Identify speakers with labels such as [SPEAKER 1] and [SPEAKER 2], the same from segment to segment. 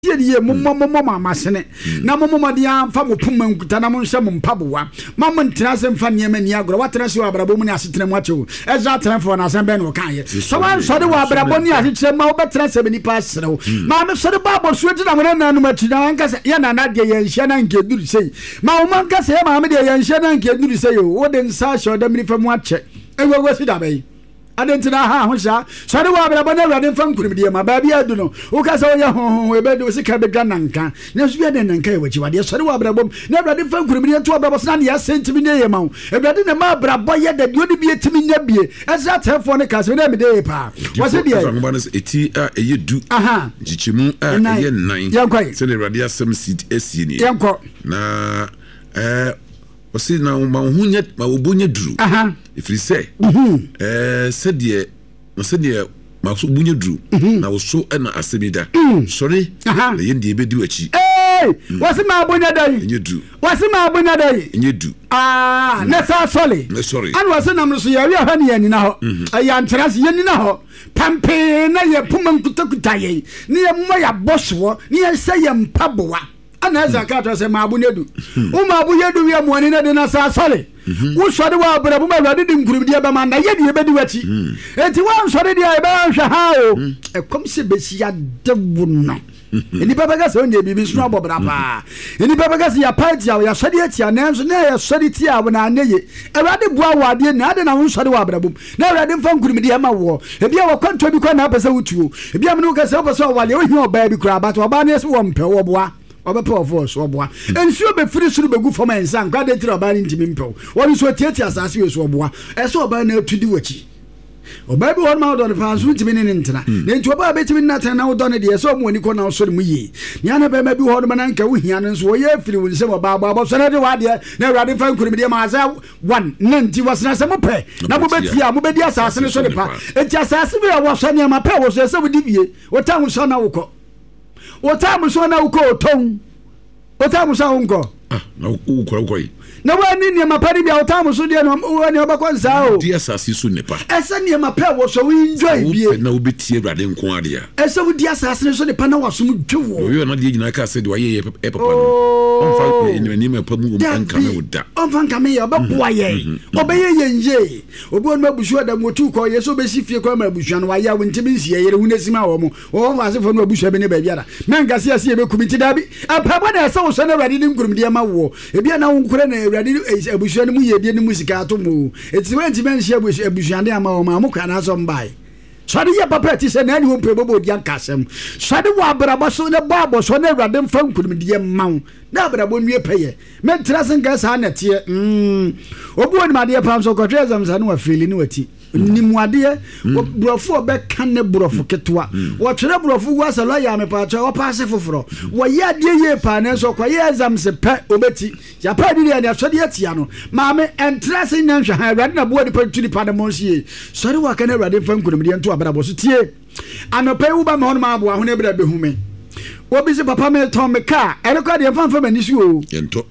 [SPEAKER 1] ye mama sene na mama dia fa mo puma nkuta na mo nhye mo mpaboa mama ntina se mfa niam ani agro watena se abrabo mu ni asetena mu achewo ezra tena fo na san be no kan ye so wan so de wa abrabo ni asetena ma obetena se be ni pa serew mama so de babo so eti na mo na no mati na nka se ya na na de ye nhye na nke duru sei ma o man ka se ma de ye nhye na nke duru sei o de nsa sho de mi fa mu ache ewo si da be adentina ha ho sha so de wa abrabo na awade mfa nkurim de ma ba bia du no wo ka se wo ye ho e be do sika be dwa nanka na so bia de nanka e wachi wade so de wa abrabo na awade mfa nkurim de to abrabo so na ya sentimi ne ye ma wo awade na ma abrabo ye de odi bi etimi nya bie ezra tefo ne ka se na me de pa wo se de
[SPEAKER 2] eti a eye du jichimu a eye 9 se ne awade asem seat esie ni na wasi na ma hunya ma obunya duru ifiri se se de ma so bunya duru na wo so na asemida sorry na yende ebedi wachi
[SPEAKER 1] wasi ma bunya dai
[SPEAKER 2] nyedu
[SPEAKER 1] wasi ma bunya dai
[SPEAKER 2] nyedu
[SPEAKER 1] na sa sorry an wasi na mso ya wi ha ne yani na ho aya ntrase yani na ho pampe na ye puma nkutakuta ye ne ye mo ya boswo ne ye se ye mpaboa ana zakata se ma bunya du o ma bunya du wi mo ni na de na sa sorry wo sori wa abrabo ma awade di nkurum di eba ma na ye di ebedi wachi enti wan sori di eba hwa ha o ekom se besia dewu no eni baba ga se onye bibi sunu abobra pa eni baba ga se ya party a ya sori ati anenso na ya sori ti a na aneye awade bua wade na ade na wo sori wa abrabo na awade mfa nkurum di ema wo ebi a wo kwanto bi kwa na apese wutuo ebi a me no ka se wo so wale ohia oba bi kura ba to oba na ese wo mpe wo boa obepe of us oboa ensuo be firi suru begu foma ensa nkwa de tira oba ni ntimi mpew woni so tieti asase we so oboa eso oba na atudi wachi oba bi won ma do ne fansu ntimi ni ntina ne nti oba be timi nata na wo do ne de eso mo ni ko na so mu yi nya na be ma bi won ma na nka wo hia no so wo ye firi won se oba abo so na de wa de na awade fa nkurim de ma za 1 nanti wasna se mo pe na mo betia mo bedi asase ne so ne pa enti asase bi a wo so ne ma pe wo so se wo di bie wo ta wo so na wo ko Otamu so na uko oton. Otamu sa unko.
[SPEAKER 2] Na uko.
[SPEAKER 1] Na wani ni mapari bia otamu so de no wani obakwa nsa o.
[SPEAKER 2] Dia asase so nepa.
[SPEAKER 1] Esa ni mapa wo so we enjoy bie.
[SPEAKER 2] Na obetie Awurade nko ade a.
[SPEAKER 1] Esa wo dia asase so nepa na wasum dwewo.
[SPEAKER 2] Oyo na de nyina ka se de waye papa no. Onfa ni me pa mu nka me woda.
[SPEAKER 1] Onfa nka me ye obaboa ye. Obeye yenje. Obi on mabusu da motu ko ye so be sifie ko mabusu no waye wo ntimi nsie ye hunasima wo mo. Wo fa se fo no abusu be ne ba biara. Menga se ase ye be kumiti da bi. Apa ba na esa wo so na Awurade ni nkurum de ma wo. Ebia na wo nkure na Awurade abusu no mu ye die ni musika ato mu. Eti we ntimi nsie abusu ande ama wo ma mo kwa na so mbai. Sade ya papa ti se na ni wo mpebobo di ankasem. Sade wa abrabo so ne babo so na Awurade mfa nkurum de ma wo. Na abrabo nwie peye. Me trasen ga sa na tie. Obu oni ma de pam so ko trezam sa no wa fili ni wati. Ni muade brofo obeka ne brofo ketwa wo twere brofo wasa lo ya me pa cha wo paase foforo wo ya de ye pa ne so kwa ye exam se pe obeti ya pa di ne so de atia no ma me entrance nya hwa ha Awurade na bo di pa tuli pa de monsie sori wa ka na Awurade fa nkurum de nto abrabo so tie anope wo ba me hono ma abo ho ne bra behume wo bi se papa me ton me ka ere kwa de fa mani su o
[SPEAKER 2] yento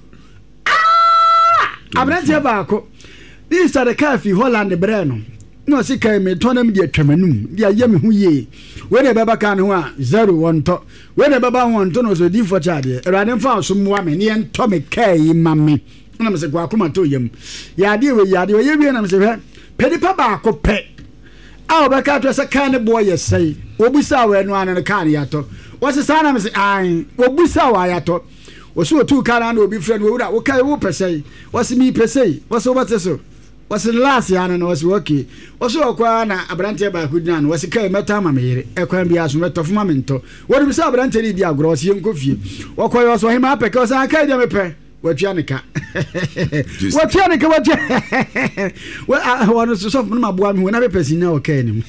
[SPEAKER 1] abrante ba ko di start ka fi Holland bre no no si kai me tonam di atwamanum di ayame hu ye we ne baba kan ho a 0 wonto we ne baba wonto no so di fo chade Awurade mfa so moa me ne ento me kai mame na me se kwa kuma to yam ya de we ye wie na me se pedi pa ba ko pe a obeka to se kan boy ye sei obusa we no an kan ya to wose sa na me se ai obusa wa ya to wose otu kan na obi friend we wura wo kai wo pesei wose mi pesei wose obate so was the last year and was working. Also, na abrante ba kudina was kai meta ma mere ekwan bia so meto fuma mento. What we say abrante ni bia gross yen kofi. Okoy was him up because I kai dem pe. Watuanika. Watuanika watu. Well I want to so ma boa me na be person na okay nim.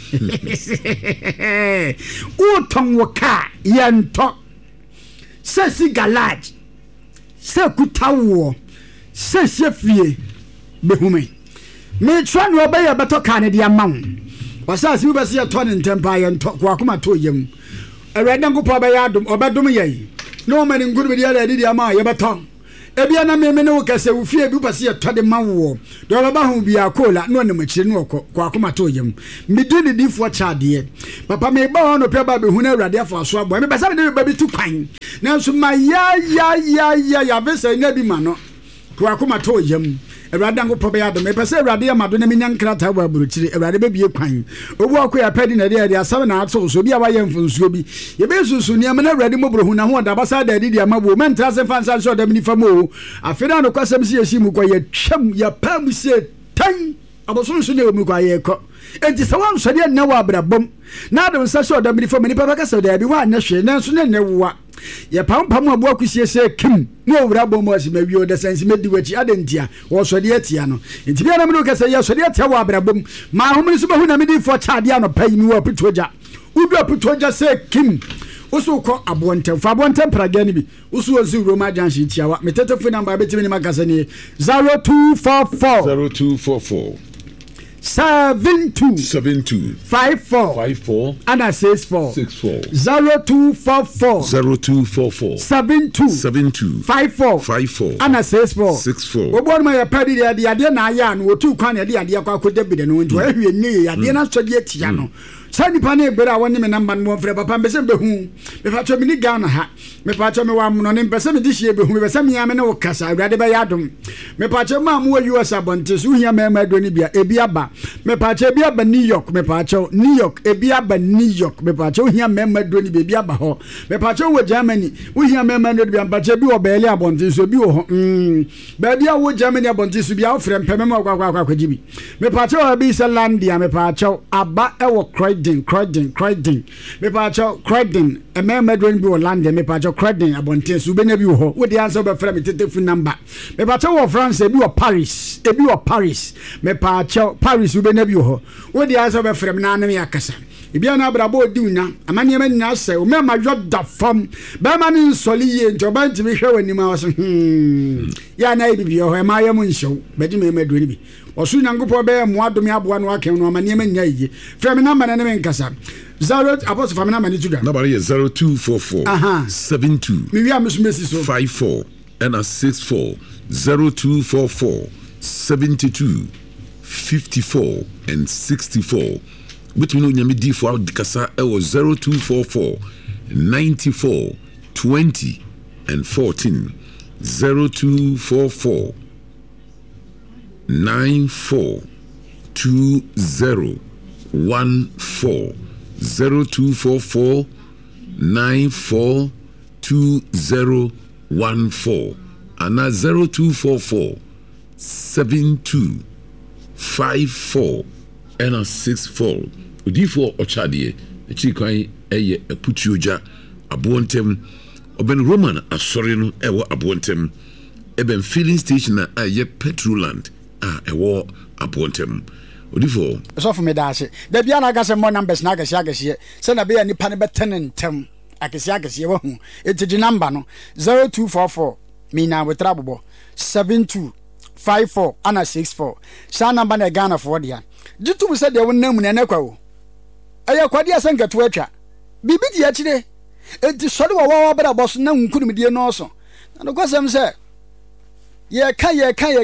[SPEAKER 1] O ton woka yento. Sesi galage. Se kutawo. Se fie behume. Me try no obey beto kan de amount wasase bi bese ye to ne ntempa ye nto kwa kuma to yem Awurade nkopo obey adom obedom ye no mani nguru bi de ala di ama ye beto ebia na me ne wo kase wo fie bi pase ye tode ma wo de baba ho bia kola no ne machire no kwa akoma to yem medi ne difo chaade papa me ba ho no pe ba be hu na awurade afo so abo me ba sa me ba bi tu kwan na so ma ya vesa na bi ma no kwa akoma to yem awurade ngo pobe ya do me pese awurade ya mado na menya nkrata ba buruchire awurade be bie kwan obu akoya pedi na de asaba na ato so bi awaye mfunsuo bi ye be susu ne amana awurade mobrohu na ho da basa da di amabu mentra se fansa so da mini famo afira no kwasam si yesi mu kwa ye twam ya pam se tan aboso so ne mu kwa ye ko enti se wan so de na wa brabom na do nsa so da mini famo ni papa ka so da bi wa na hwe na so ne wa ye pam abu akusie se kim no owura bom wasi mawio da sense medi wachi adentia wo so de atia no enti bia na me do ka se ye so de atia wa brabom ma homni so bahu na me di fo chaade ano payi mi wo pitoja udu pitoja se kim usu ko abontem fa abontem pragani bi usu ozi Roma junction tiawa metetefu number betimi ni makasa ni 0244 72 54 and 64 0244 72 54 and 64 obo ma ya padi de ade na aya no otu kwan de ade kwa kodabide no nto ahwe ni ade na so de atia no sani pane bera woni me namba no mfre papa mbese behu me fa cho me ni Ghana ha me pa cho me wa no ne mbese me di hie behu me bese me ya me ne wo kasa awrade be yadom me pa cho ma mu US abonte so hia me ma do ni bia ebi aba me pa cho ebi aba New York me pa cho New York ebi aba New York me pa cho hia me ma do ni ebi aba ho me pa cho wo Germany wo hia me ma do bia pa cho bi wo Berlin abonte so bi wo ho ba bia wo Germany abonte so bia wo frem peme ma kwa jibi me pa cho bi Zealandia me pa cho aba e wo Croydon me pa cho Croydon e me madron bi Holland me pa cho Croydon abonte so be na bi wo wo di answer be frame telephone number me pa cho wo France e bi wo Paris me pa cho Paris be na bi wo wo di answer be frame na na me akasa ibia na brabo diuna amane ma nyina se o me ma yoda fam be ma ni nsoli ye njoba ntimi hwe wani ma waso ya na ibi bi o ma yam nshow be di me madron bi osu nyangopo be mo adomi aboa no akem no amane ma nya yi frame number na me nkasa 0 apostle family number ni tuda
[SPEAKER 2] number is 0244 72
[SPEAKER 1] me wi amesumesi so
[SPEAKER 2] 54 and 64 0244 72 54 and 64 between no nyame di for dikasa e was 0244 94 20 and 14 0244 94 20 14 0244 94 20 14 and 0244 72 54 and 64 udifo ochade echikwan eye eputuoja abontem oben Roman asori no ewo abontem eben filling station na aye petroland ewo abontem odifo
[SPEAKER 1] so for me dash da bia na gase more numbers na gase se na be ya nipa ne betenentem akese wo hu etiji number no 0244 mina wetrabobo 72 54 and 64 sa number na Ghana for dia jitu se de wonam na nakwa wo aya kwade asankato atwa bibi di akire enti sori wa bra boss na nkunum die no so na ko sem se ye ka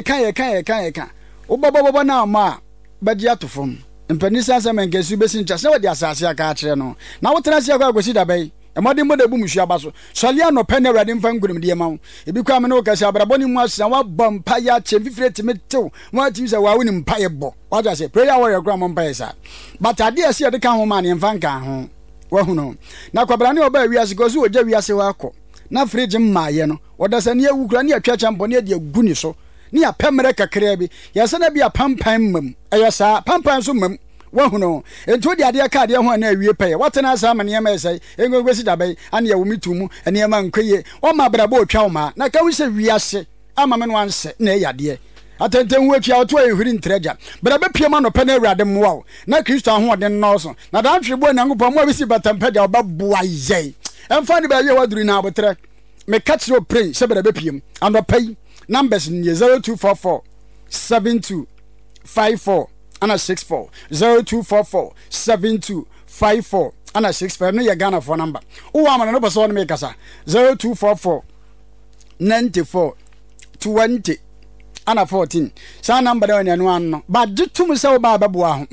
[SPEAKER 1] obobobo na ma badia to fom empanisa se men kesu besin cha se wadi asase aka akire no na wotena se akwa agosi dabai emode mo da bu muhua baso soli anope na awrade mfa ngunum de ma ebi kwa me no kasi abraboni mu asa wa bompa ya che fifire timetew wa timi se wa woni mpa ye bo wa ja se prayer warrior gra mo mpa ye sa but ade ase ye de ka ho ma ne mfa nka ho wa hu no na kwabrane oba wiase gozu oja wiase wa akọ na fridge mma ye no odasani ewukura ne atwa champo ne de aguni so ni apemre kakra bi yasa na bi apampan mam ayasa pampan so mam wahuno ento di ade ka ade ho na awie pɛ watena asa ma ne ma ɛsɛ engogwesi dabai ane yawo mitumu ane ma nkoye o ma brabo otwa o ma na ka wo se wiase ama me no anse na yade atenten hu atwa oto ehuri ntreja brabe piema no pɛ na awrade mmoa na Kristo ahoɔden no so na da atwe bo nyankopɔ mo abisi batampa oba boa yei emfa ne ba ye waduru na abotre me catch your pray se brabe piem and pay numbers in 0244 72 54 and 64 0244 72 54 and 65 no your Ghana phone number o wa man no person make asa 0244 94 20 ana 14 sa number da ne no an no ba gitum se wo ba beboa ho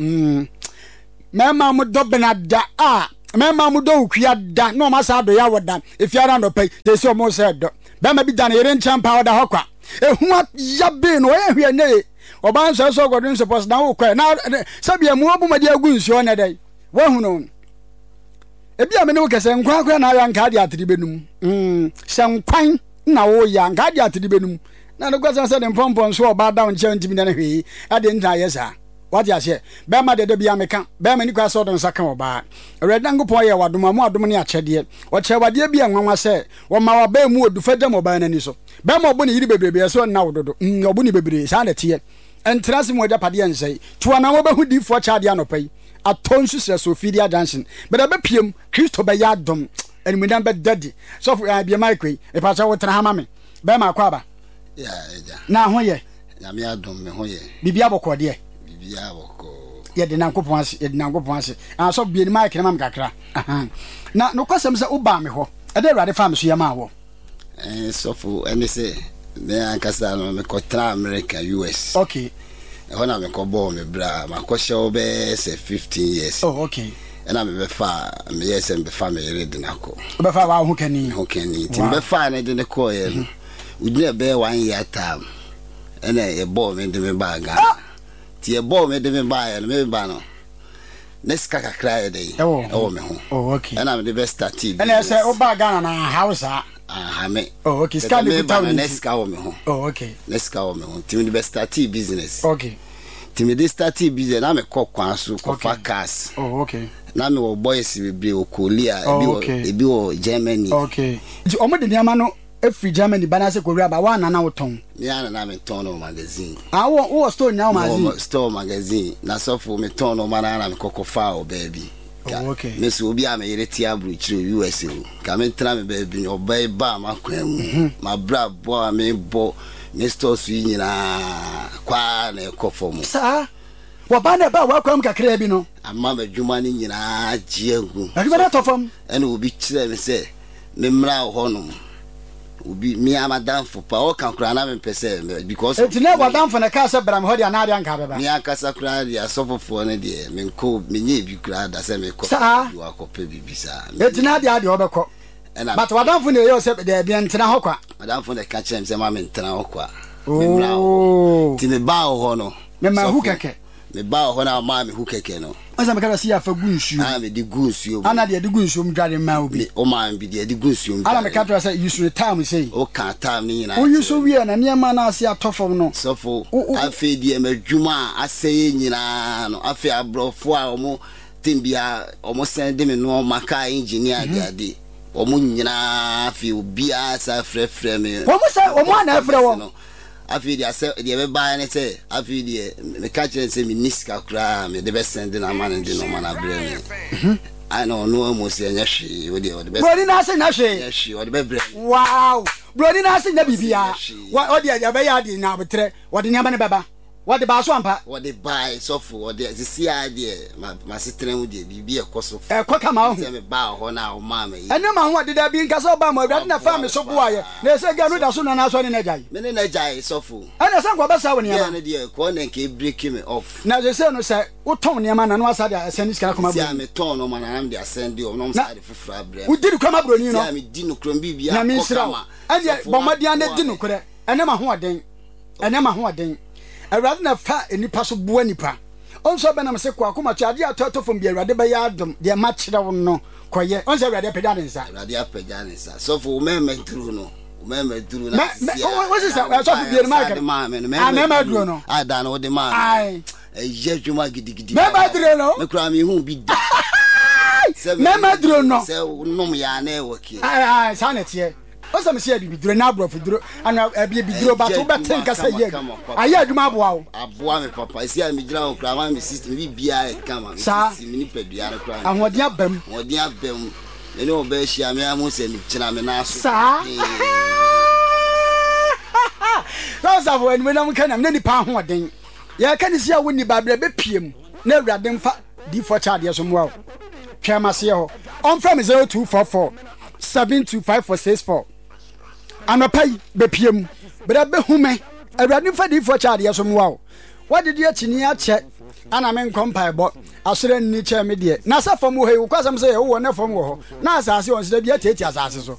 [SPEAKER 1] mema mu do benada mema mu do ukua da no ma sa do ya woda efiara no pay te se o mo se do ba ma bi da na yere nchan pa woda hokwa ehu ya be no ye hwe ne oba nso so godun suppose na wo kwa na sabia mu obu ma di agu nsuo ne dai wo hu no ebia me ne wo kese nkwa akwa na ya nka di atiri benum se nkwan na wo ya nka di atiri benum na no kwasa se de pompon so oba da nche ntimi na hwe ade nta yesa what ya say be ma de bia meka be ma ni kwa so don saka oba redango po ye wadoma mu adom ne akyede o chewade bia nwanwa se wo ma wa ba mu odufa dam oba na ni so be ma obo ne yiri bebrebe so na wododo obo ne bebrebe sa na tie entrance mo da pade ensai to na wo ba hu di fo chade anopai atonsu se Sophia Johnson be da be piem Kristo be ya dom enimudam be daddy so bia Mike e pa cha wo tra hama me be ma kwa ba
[SPEAKER 3] ya
[SPEAKER 1] na ho ye
[SPEAKER 3] ya me adom me ho ye
[SPEAKER 1] bibia bokode
[SPEAKER 3] bibia boko
[SPEAKER 1] ye de nankopon ase so bia ni Mike na mam kakra na no kwasem se uba me ho e de Awurade fa me so ye ma wo
[SPEAKER 3] so fu ene se me ankasa no me kotra America US
[SPEAKER 1] okay
[SPEAKER 3] hona me ko bo me bra ma ko show be say 15 years
[SPEAKER 1] okay
[SPEAKER 3] and I'm be fa me yes and be family de nako
[SPEAKER 1] be fa wa hu kani
[SPEAKER 3] tim be fa na de ne ko ye we did be 1 year time and a ball me de me bag ti e ball me de me buy and me ba no next kaka cry dey me ho
[SPEAKER 1] okay
[SPEAKER 3] and I'm the best start TV
[SPEAKER 1] and I say o bag na house
[SPEAKER 3] me
[SPEAKER 1] okay scan the town
[SPEAKER 3] next ka me ho
[SPEAKER 1] okay
[SPEAKER 3] next ka me ho tim the best start TV business
[SPEAKER 1] okay
[SPEAKER 3] tim the start TV business na me kwan so ko fa cars
[SPEAKER 1] okay
[SPEAKER 3] na me wo boys be o Korea ebi o Germany
[SPEAKER 1] okay ti o mo de niama no every Germany bana se Korea ba wa na woton
[SPEAKER 3] me ana na me ton no magazine
[SPEAKER 1] wo store now magazine
[SPEAKER 3] store magazine na so for me ton no mana na me kokofa o baby
[SPEAKER 1] okay
[SPEAKER 3] me so obi am yere tia bru chire USA ka me tra me baby obai ba makwam ma bra bo me bo me store su nyina kwa na ekofo mu
[SPEAKER 1] sa wo ba na ba wa kwam kakra bi no
[SPEAKER 3] amma me dwuma ni nyina jiegu
[SPEAKER 1] adwuma na tofam
[SPEAKER 3] ene obi chire me se me mra ho no ubi mi amadam for pa o kan kura na me pese because
[SPEAKER 1] it na wadam for na ka se bram ho dia na dia nka beba
[SPEAKER 3] mi akasa kura dia sofofo na dia me nko me nye bi kura da se me ko you akope bibisa
[SPEAKER 1] it na dia de obekọ but wadam for na yo se de bia ntena ho kwa
[SPEAKER 3] wadam for na ka chem se ma me ntena ho kwa me mra ho ti me ba ho no
[SPEAKER 1] me ma hu keke
[SPEAKER 3] me ba ho na ma me hu keke no
[SPEAKER 1] asa me ka si afa gunsu
[SPEAKER 3] me di gunsu
[SPEAKER 1] ana de gunsu mu dware ma obi
[SPEAKER 3] o ma bi de gunsu mu
[SPEAKER 1] ana me ka to say you should time say
[SPEAKER 3] o ka time ni na
[SPEAKER 1] o you so we na niam na ase atofom no
[SPEAKER 3] so fo afi di emadwuma aseye nyina no afi abrofo a omo timbia omo send me no maka engineer de omo nyina afi obi asa frefre me
[SPEAKER 1] omo say omo na frefre wo
[SPEAKER 3] afi dia se dia be buy ne say afi dia me catch say me niska kra me de be send na man de no man abre me I know no mo say nya hwe we de be
[SPEAKER 1] bro ni na say na hwe
[SPEAKER 3] nya hwe we de be bre
[SPEAKER 1] wow bro ni na say na bibia o de ya be ya de na betre wo de nya ba ne baba wo de ba so ampa
[SPEAKER 3] wo de buy so for wo de si ade ma sitrem wo de bibia ekoso
[SPEAKER 1] kwa ma ho
[SPEAKER 3] say me ba ho na o ma me
[SPEAKER 1] ene ma ho de da bi nka so ba mo Awurade na fa me so bo aye na se ga no da so na so ne na jai
[SPEAKER 3] me ne na jai so for
[SPEAKER 1] ene se kwa ba sa wo ne ya
[SPEAKER 3] ne de ko ne ke break me off
[SPEAKER 1] na je se no se wo ton ne ma na no asa de asend iska koma
[SPEAKER 3] bro ya me ton no ma na am de asend o no sa de fufura bre
[SPEAKER 1] wo di kwa ma bro ni no
[SPEAKER 3] ya me di no krom bibia
[SPEAKER 1] na me sra ene bo ma di ande di no kure ene ma ho oden ene ma ho oden Awurade na fa enipa so boa nipa onso be na me se kwa akoma cha ade atotofom bi Awurade be ya adom de ma kire wo no koye onso Awurade peda ne nsa
[SPEAKER 3] Awurade apeda ne nsa so for me duru no me duru na
[SPEAKER 1] what is that so for bi me duru no
[SPEAKER 3] ada no de ma ai ye dwuma gidigidi
[SPEAKER 1] me duru no
[SPEAKER 3] me kura me hu bi da
[SPEAKER 1] me duru no
[SPEAKER 3] se nom ya na e woki
[SPEAKER 1] ai sanete osa me se bi duro na abrofo duro ana bi duro ba to betin kasa ye aye adwuma aboa wo
[SPEAKER 3] aboa me papa isi a me gira ho kra ma me system bi bia e kama me ni pedua na kra
[SPEAKER 1] ahodi abam
[SPEAKER 3] ene oba hia me amu se ni kira me na so
[SPEAKER 1] sa rosa vo enwe na mkanam na nipa ho oden ye ka ni sia woni babra be piem na Awurade mfa D4 charge so mo twema se ho on from 0244 725464 anopai be piem Brebe hume. Awurade fa di fo cha de so mwa. What did you chini ache? Ana men kompaibo. Asure ni che me de. Na sa fam wo he wo kwasam se wo na fam wo. Na asase on se bia teti asase so.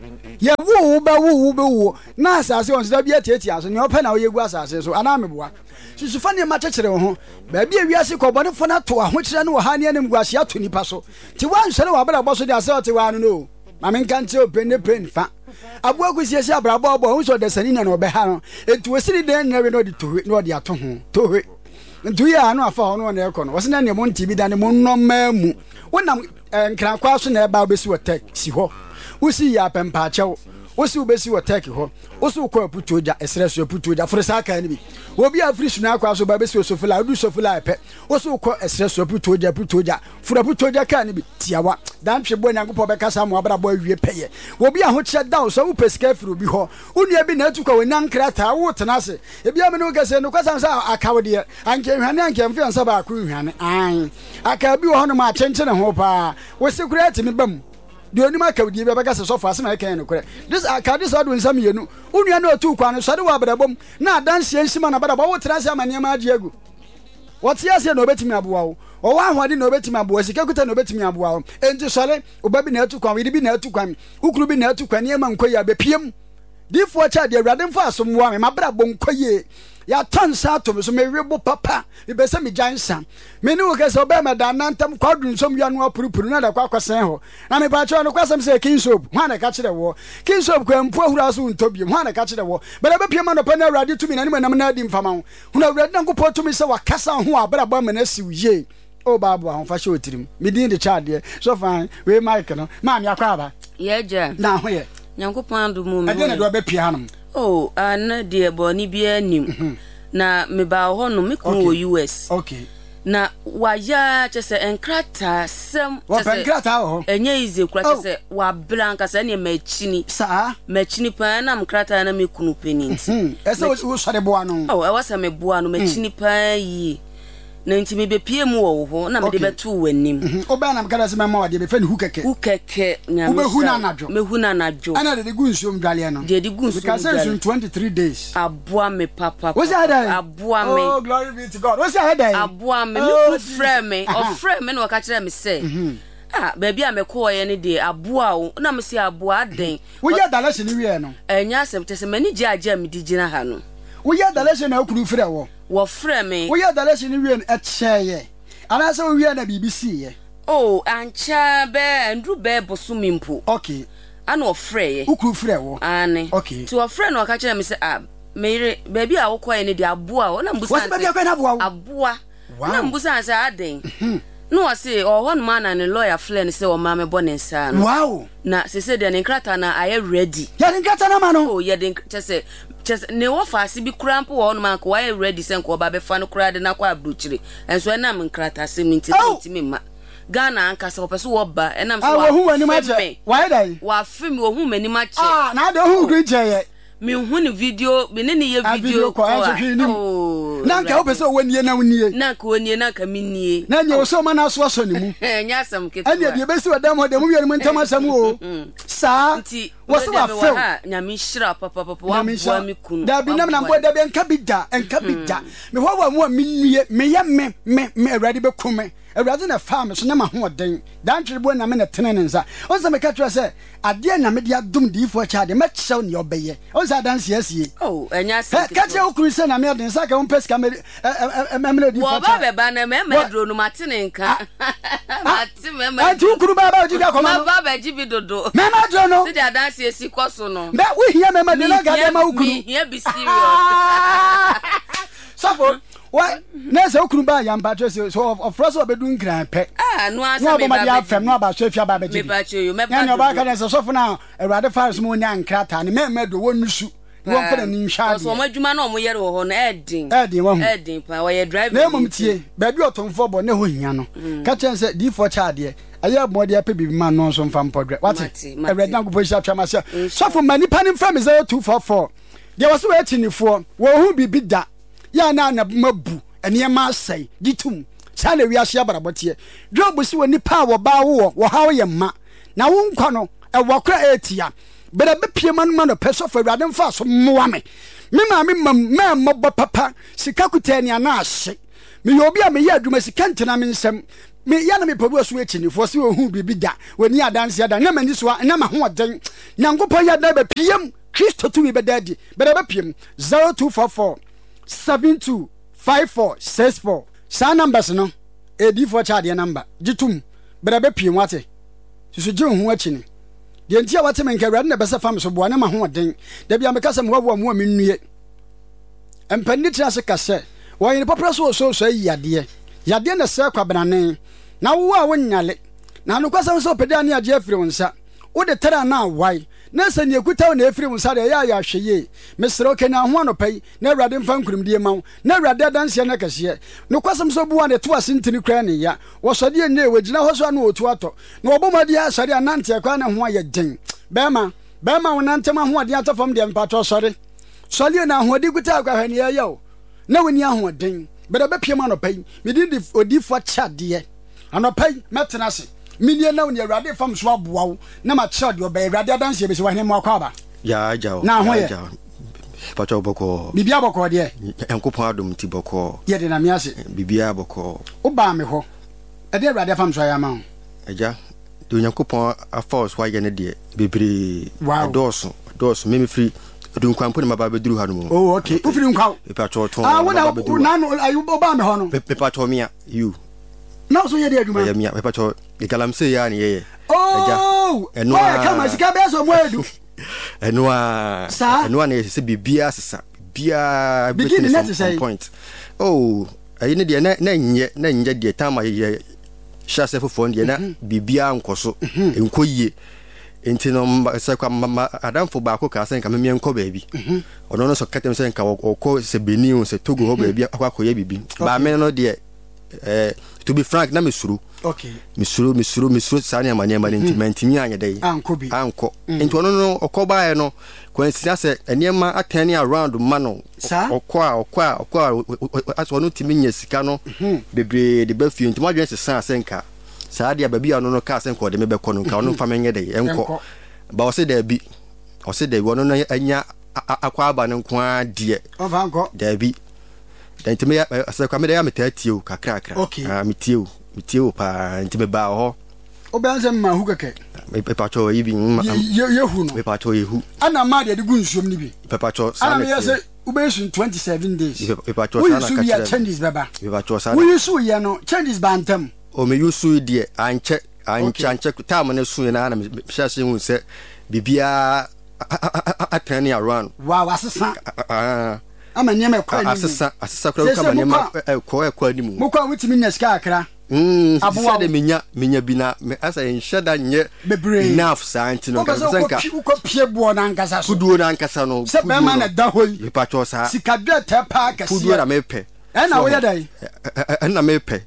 [SPEAKER 1] Ye wo be wo. Na asase on se bia teti asase. Ne opa na wo yegu asase so. Ana meboa. Susufa ne ma chekere ho. Ba bia wiase kobone fo na to ahokire ne wo ha ne mguase ato nipa so. Ti wan hwere wa bra bo so de ase o ti wa no. Ma men kan che open fa. Abu agusiesi abrabo obo hu so de sani na no be ha no. Etu osiri den na we no de tohwe no de ato ho. Tohwe. Ntu ya no afa ono na ekọ no. Wo se na ne mo ntibi da ne mo nnoma mu. Wonam nkran kwa so na eba obesi wo tek si ho. Wo si ya pempa achew. Wo si obesi wo tek ho. Wo si ko aputoja esreso aputoja fresa aka ni bi. Wo bi afri su na kwa so ba besi osofula du sofula epe. Wo si ko esreso aputoja fura aputoja ka ni bi tiawa. Dan hwe bo nyankopɔ bɛkasa mo abrabɔ awie pɛyɛ. Wo bi ahokyɛ daw so wo pesika firi bi ho. Wonua bi na atukwa wonan krata wo tenase. Ebi amene wo kase no kwasam sa akawo de anke hwane anke mfe ansa ba akru hwane. An. Aka bi wo hono ma kyenkyene ho pa. Wo se kura atimi bam. De onima akawdi be bɛkasa sofo ase na kan no kure. This akadi so do nsam yenu. Wonua na otukwa no so de wo abrabɔm na danse nsima na abrabɔ wo tenase amane ma age agu. What yes no betimi aboa wo. O wa hwade no betimi aboa sika kuta no betimi aboa wo. Enti sole obabi na atukwan we bi na atukwan. Ukuru bi na atukwan e ma nkoyi abepiem. Difo cha de awurade mfa asomwa me mabra bo nkoyi. Ya tonsa atom so me webo papa. Me be se me jansa. Me ni wo kese oba me da nantam kwadu nsom ya no apurupuru na da kwakwesen ho. Na me ba cho no kwasem se king soap. Hwa na ka kire wo. King soap kwa mpu ahura so ntobiem. Hwa na ka kire wo. Be be piem no pa na awurade tumi na ni manam na adi mfama ho. Huna awurade na nkopɔ tumi se wakasa ho abra ba me na siw ye. O babu ahon fa hye otirim. Me din de chade. So fine. We mic no. Ma me akwa ba.
[SPEAKER 4] Ye ja.
[SPEAKER 1] Na ho ye.
[SPEAKER 4] Nyankopɔn do mu me.
[SPEAKER 1] Ade na do be pia hanum.
[SPEAKER 4] Oh, ana de boni bia nim. Na me ba ho no me ko US.
[SPEAKER 1] Okay.
[SPEAKER 4] Na waya chese enkrata sem
[SPEAKER 1] chese enkrata ho.
[SPEAKER 4] Enye ize kura chese wa blanka se ne machini.
[SPEAKER 1] Sa
[SPEAKER 4] machini pa na mkrata na me kunu peninti.
[SPEAKER 1] Ese wo sore boa no.
[SPEAKER 4] Oh, e wasa me boa no machini pa yi. Na nti me bepie mu wo ho na me de betu wanim.
[SPEAKER 1] Oba na mkada se mama wade be fe ni hukeke.
[SPEAKER 4] Hukeke nya me.
[SPEAKER 1] Ube anajo.
[SPEAKER 4] Me huna anajo.
[SPEAKER 1] Ana de gunsom dwale no.
[SPEAKER 4] De gunsom.
[SPEAKER 1] Because it's 23 days.
[SPEAKER 4] Aboa me papa.
[SPEAKER 1] What's that?
[SPEAKER 4] Aboa me.
[SPEAKER 1] Oh, glory be to God. What's that?
[SPEAKER 4] Aboa me. Me frɛ me. O frɛ me na waka kire me say. Baby a me ko ye ne de aboa wo. Na me say aboa den.
[SPEAKER 1] Wo ya dalase ni wie no.
[SPEAKER 4] Enya asem tese mani gya me di gina ha no.
[SPEAKER 1] Wo ya dalase na akuru frɛ wo.
[SPEAKER 4] Wo frɛ me.
[SPEAKER 1] Wo ya dalase ni wie no ɛkyɛye. Ana se wo wie na BBC ye.
[SPEAKER 4] Oh, ancha be ndru be bosumi mpo.
[SPEAKER 1] Okay.
[SPEAKER 4] Ana wo frɛ ye.
[SPEAKER 1] Ukuru frɛ wo.
[SPEAKER 4] Ane.
[SPEAKER 1] Okay.
[SPEAKER 4] To wo frɛ no waka kire me say mere baby a wo ko ye ne de aboa wo na mbusa.
[SPEAKER 1] Wo baby akwa na aboa wo.
[SPEAKER 4] Aboa. Na mbusa say aden. No I say hon man and lawyer friend say o ma me bɔ ne nsa no.
[SPEAKER 1] Wow.
[SPEAKER 4] Na se de ne nkrata na aye ready.
[SPEAKER 1] Ya ne nkrata na ma no.
[SPEAKER 4] Oh ye de chese ne wo fa ase bi kura mpo hon man ko aye ready sen ko ba be fa no kura de na kwa abruchire. Enso na me nkrata se minti me ma. Ghana anka se opeso wo ba enam so wa.
[SPEAKER 1] Wo hu wani ma che. Why dai?
[SPEAKER 4] Wa film wo hu mani ma che.
[SPEAKER 1] Na de hu green che ye.
[SPEAKER 4] Me hu ni video me ne ye video
[SPEAKER 1] ko oh na nka opeso woni na woni
[SPEAKER 4] na ka woni na ka minnie
[SPEAKER 1] na nye so ma na so so ni mu
[SPEAKER 4] nya asam ketu
[SPEAKER 1] anya bi besi wadam ho dem wi mu ntam asam o sa
[SPEAKER 4] nti
[SPEAKER 1] wo so wa fe
[SPEAKER 4] nya mi shira papa wa bua mi kunu
[SPEAKER 1] da bi nam na mbo da bi enka bidda me ho wa mu minnue me ye me awrade be kume awrade na farm so na ma ho den dan twebo na me na tene ne nsa on se me ka twa se ade na me dia dum di fo cha de me chew ne obeye on se dan siesie
[SPEAKER 4] oh enya asam
[SPEAKER 1] ka che okuru se na me de nsa ka on peska me me di fo cha
[SPEAKER 4] wo ba be ba na me dro no matene nka mati me
[SPEAKER 1] anti okuru ba ba jiga ko
[SPEAKER 4] ma ba ba jibi dodo
[SPEAKER 1] me ma dro no
[SPEAKER 4] se dia dan siesie koso no
[SPEAKER 1] me we hia me ma de na ga de ma okuru
[SPEAKER 4] hia be serious
[SPEAKER 1] suffer what nese okuru ba ya mpa twese so of first obedu nkran pe
[SPEAKER 4] no asa me ba
[SPEAKER 1] ya fem no ba so afia ba be
[SPEAKER 4] me ba cheyo me
[SPEAKER 1] ba no ba ka nese so na awrade faris mo nya nkrata ne me do wonusu won fa ni nhwa
[SPEAKER 4] so mo adwuma na mo yere wo ho na edin
[SPEAKER 1] wo
[SPEAKER 4] edin pa wo ye drive
[SPEAKER 1] na mum tie ba bi otomfo bo ne ho hia no ka chense D4 cha de aye mode ya pe bibi ma no so mfa mpodre wate awrade na go sha twama se so for mani panim from 0244 de was we tinifo wo hu bibi da ya na mabu ene ma asai ditum sa na wiase abarabote Job si woni pa wo ba wo hawo ye ma na wo nkwa no e wo kra etia bere be pie man no peso for awurade mfa so moa me ma mo papa sika kutani ana ahye me yobi a me ya adwuma sika ntena me nsem me ya na me pobu so echi fo se ohu bibi da wani adanse ada na mani so na ma ho oden nyankopon ya da ba piem Kristo tu bi bedadi bere be piem 0244 725464 sa numbers no edi4 cha de number gitum bere be piem wate susu je ohu achi ni de ntia wate men kawrade na bese fam so bo na ma ho oden da bia me kasa mo mo menue empani tira se kase wo yin popra so yade na se kwabrane na wo a wonyale na no kwasa so pede ani age afiri wonsa wo de tara na wai na se ne ekuta na afiri wonsa de ya hweye mesro ke na ho anopai na awurade mfa nkurumdie mawo na awurade danse na kase no kwasa so buwa de to asintini kra ne ya wo so de ne wagina ho so na otu ato na obomadi asori anante kwa na ho aye den bema wonante ma ho ade atofam de mpato sori sori na ho ade kuta kwa hwane ya yo na woni aho den bere be piem anopai me di odifo chade anopai metena se minie na woni awurade fam so aboawo na ma chade oba awurade danse be se wahne mo akwa ba
[SPEAKER 5] ya jawo
[SPEAKER 1] na ho ya
[SPEAKER 5] pacho boko
[SPEAKER 1] bibia boko de
[SPEAKER 5] enkopon adom ti boko
[SPEAKER 1] ye de na me ase
[SPEAKER 5] bibia boko
[SPEAKER 1] oba me ho e de awurade fam so ya ma
[SPEAKER 5] eja do nyankopon afos wa ye ne de bebre doso meme free do kwampo ne maba beduru ha no mo
[SPEAKER 1] oh okay ufiri nkwa
[SPEAKER 5] pacho ton
[SPEAKER 1] wona na no ayu oba me ho no
[SPEAKER 5] pacho mia you
[SPEAKER 1] na so ye de adwuma
[SPEAKER 5] ya mia pacho galamse ya ne ye
[SPEAKER 1] oh eno ya kama sika be so mo edu
[SPEAKER 5] eno na se bibia sesa bia
[SPEAKER 1] begin
[SPEAKER 5] point oh ayi ne de na nye de tama ye shase fofo de na bibia nkoso enkoyie enti no se kwa adamfo ba ko ka sen ka memie nko baabi ono no so katem sen ka okọ se Benin se Togo ho baabi akwakoye bibi ba me no de to be frank na mesuru
[SPEAKER 1] okay
[SPEAKER 5] mesuru sane amane enti mantimi anya dai anko enti ono no okoba no kwansia se eniema atani around mano okwa aso no timi nya sika no bebre de ba fie enti madwen se san senka saade ababi ano no ka senka de me be kono ka ono famenye de enko ba o se da bi o se de wono no anya akwa aba no nko ade
[SPEAKER 1] ofanko
[SPEAKER 5] da bi dan timi ase kwa me da ya metatio kakra metio pa ntime ba ho
[SPEAKER 1] obanze ma hu keke
[SPEAKER 5] pepacho yibi
[SPEAKER 1] yehu no
[SPEAKER 5] pepacho yehu
[SPEAKER 1] ana ma de gu nsuom ni bi
[SPEAKER 5] pepacho
[SPEAKER 1] sana ana me say ubesu 27 days
[SPEAKER 5] pepacho sana
[SPEAKER 1] ka chira changes baba
[SPEAKER 5] pepacho sana
[SPEAKER 1] we su ye no changes bantam
[SPEAKER 5] o me yusu de anche time na su na me shase hu se bibia atani around
[SPEAKER 1] wow asesa ama nyema kwa ni
[SPEAKER 5] asesa kwa kama nyema kwa ni mu
[SPEAKER 1] mo kwa witimi nyaska akra
[SPEAKER 5] abua de menya bina me asa enshada nye enough santi no
[SPEAKER 1] kazenka uko pie buo na nkasa so
[SPEAKER 5] fuduo na nkasa no
[SPEAKER 1] se be ma na da hoyi
[SPEAKER 5] ipacho sa
[SPEAKER 1] sikadwe te pa kase
[SPEAKER 5] fuduo na mepe
[SPEAKER 1] na wo ya dai
[SPEAKER 5] na mepe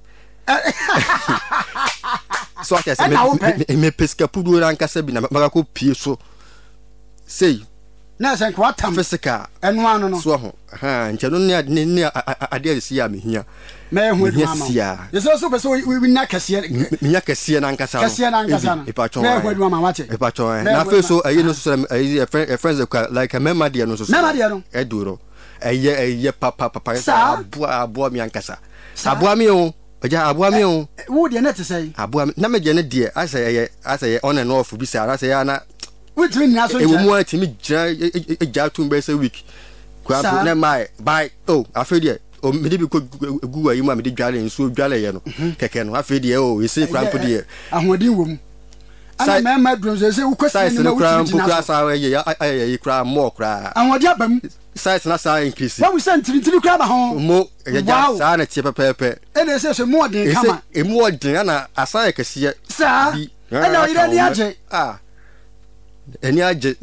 [SPEAKER 5] so aka se me pesca fuduo na nkasa bina maka ko pie so sei
[SPEAKER 1] na sen kwa tam
[SPEAKER 5] physical
[SPEAKER 1] eno ano no
[SPEAKER 5] so ho nche no ne ade si ya mehia
[SPEAKER 1] me hu adwuma yeso so person we na kase
[SPEAKER 5] nya kase na nkasa no ipacho
[SPEAKER 1] me hu adwuma wate
[SPEAKER 5] ipacho na fe so ayi no so ayi friends like a member dia no so eduro ayi papa abua mi ankasa abua mi o oja abua mi o
[SPEAKER 1] wo de na te say
[SPEAKER 5] abua na me je ne de asa ye on and off bi sa asa ya na
[SPEAKER 1] which mean na so
[SPEAKER 5] e wo mu atimi ja tun be say week kwa na mai bye oh afedi o me de bi ko gu ayi ma me de dwale nso dwale ye no keke no afedi o we say krampo de
[SPEAKER 1] ahodi wom ana me ma drum say wo kwesi ni na wo
[SPEAKER 5] ti na kra sa ye kra mo kra
[SPEAKER 1] ahodi abam
[SPEAKER 5] size na sa increase
[SPEAKER 1] wa we say ntiri kra ba ho
[SPEAKER 5] mo ya ja sa na tie pepepe
[SPEAKER 1] e na say so mo den kama
[SPEAKER 5] e mo den na asa ye kese
[SPEAKER 1] sa ana o ire ni age
[SPEAKER 5] eni aje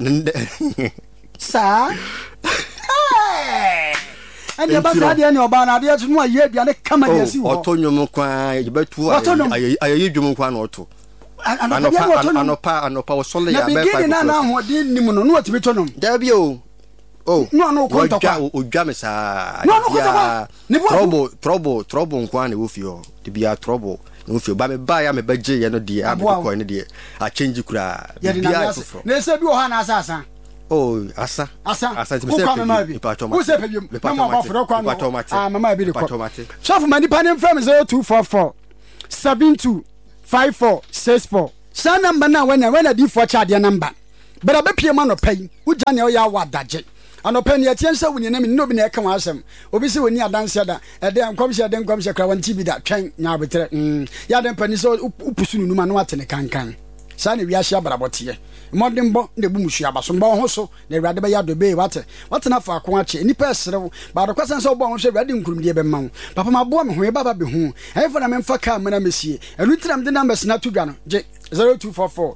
[SPEAKER 1] sa eni ba sa de ni oba na de tunu aye aduane kama de si wo
[SPEAKER 5] otonyom kwa ye betu aye dwom kwa na oto anopa wo sole ya be fa
[SPEAKER 1] na bigini na ho de nim no no otimi tonom
[SPEAKER 5] da bi o
[SPEAKER 1] no kontokwa
[SPEAKER 5] odwa me sa
[SPEAKER 1] ya
[SPEAKER 5] trouble kwa na wo fi o de bia trouble no feel ba me ba ya me ba je ye no de a me ko ne de a change kura
[SPEAKER 1] bia na se bi o ha na asa
[SPEAKER 5] oh asa
[SPEAKER 1] ko kwa mama bi who say pebiem mama ba foro kwa no mama bi de ko so for mani panem from 0244 725464 sa number na when di for charge number but be pie ma no pai uja ne o ya wadaje anopa ne atie nsa wuni na me no bi na eka wasem obi se woni adanse da e de nkomhye kra wanti bi da twen nya betre ya de pani so upusunu numa no atene kankan sa ne wiase abrabote modern bo de bu musu abaso mbo ho so na awurade be ya do be wate na fa ko ache nipa serew ba do kwasan so bo ho hwe awurade nkurumde be ma papa ma bo me ho e baba be ho e fa na me mfa ka mena mesie enu tiram de numbers na to dwa no je 0244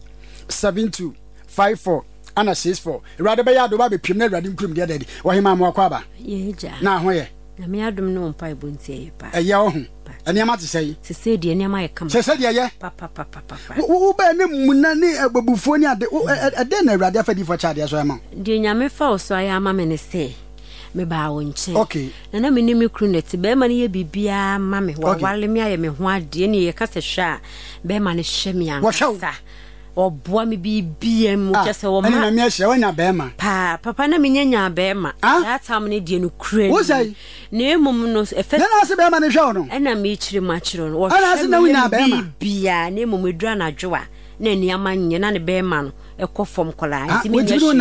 [SPEAKER 1] 7254 ana 64 awurade be ya do ba be pim na awurade nkurumde de wo hema ma kwa ba
[SPEAKER 6] yeja
[SPEAKER 1] na ho ye
[SPEAKER 6] na me adum no mpa ebontie pa
[SPEAKER 1] eye wo ho aniama te sei
[SPEAKER 6] sese de aniama ye kama
[SPEAKER 1] sese de ye
[SPEAKER 6] papa
[SPEAKER 1] wo ba ne munna ne ababufuo ni ade na awurade afadi fo chaade so ema
[SPEAKER 6] de nyame fa oso aya ama me ne se me ba wo nche
[SPEAKER 1] okay
[SPEAKER 6] na me ni me kru net be ma ne ye bibia ma me wa wale me aye me ho ade ne ye kasa hwa be ma ne hwe me ansa oboa me bibia mu kese wo ma
[SPEAKER 1] na me hye wo nya be ma
[SPEAKER 6] papa na me nya be ma that time ne de no kru
[SPEAKER 1] wo sai
[SPEAKER 6] ne mum no efe
[SPEAKER 1] na se be ma ne hwe no
[SPEAKER 6] na me chire ma chire no wo
[SPEAKER 1] na se na wo nya be ma
[SPEAKER 6] bibia ne mum edura na dwoa na ni amanye na ne be ma no ekofom kola ntimi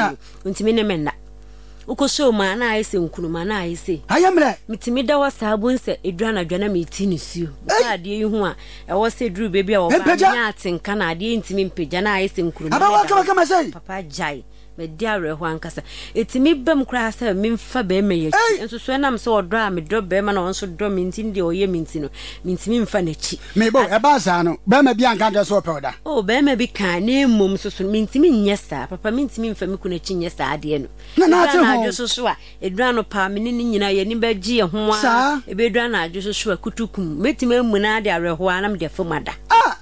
[SPEAKER 6] ne menna ukoso ma na ayese nkunuma na ayese
[SPEAKER 1] ayamre
[SPEAKER 6] mitimi da wasabun se edura na dwana meti ne suo ade hu a ewo se duru bebi a wo ba nya atenka na ade ntimi mpegya na ayese nkunuma
[SPEAKER 1] aba kama sei
[SPEAKER 6] papa jai me dia reho ankasa etimi bam kra sa memfa be me yaki enso so na me se odro a me do be ma na onso do minti ndi oye minti no mintimi mfa na chi
[SPEAKER 1] me bo e ba sa no be ma bi anka de so pewda
[SPEAKER 6] be ma bi kan na mum so so mintimi nyesa papa mintimi mfa me kuna chi nyesa ade no
[SPEAKER 1] na te ho
[SPEAKER 6] so so a edura no pa me ni nyina ye ni ba gi ye ho a e be edura na adwo so so a kutukum metimi amu na ade areho a na me de fomada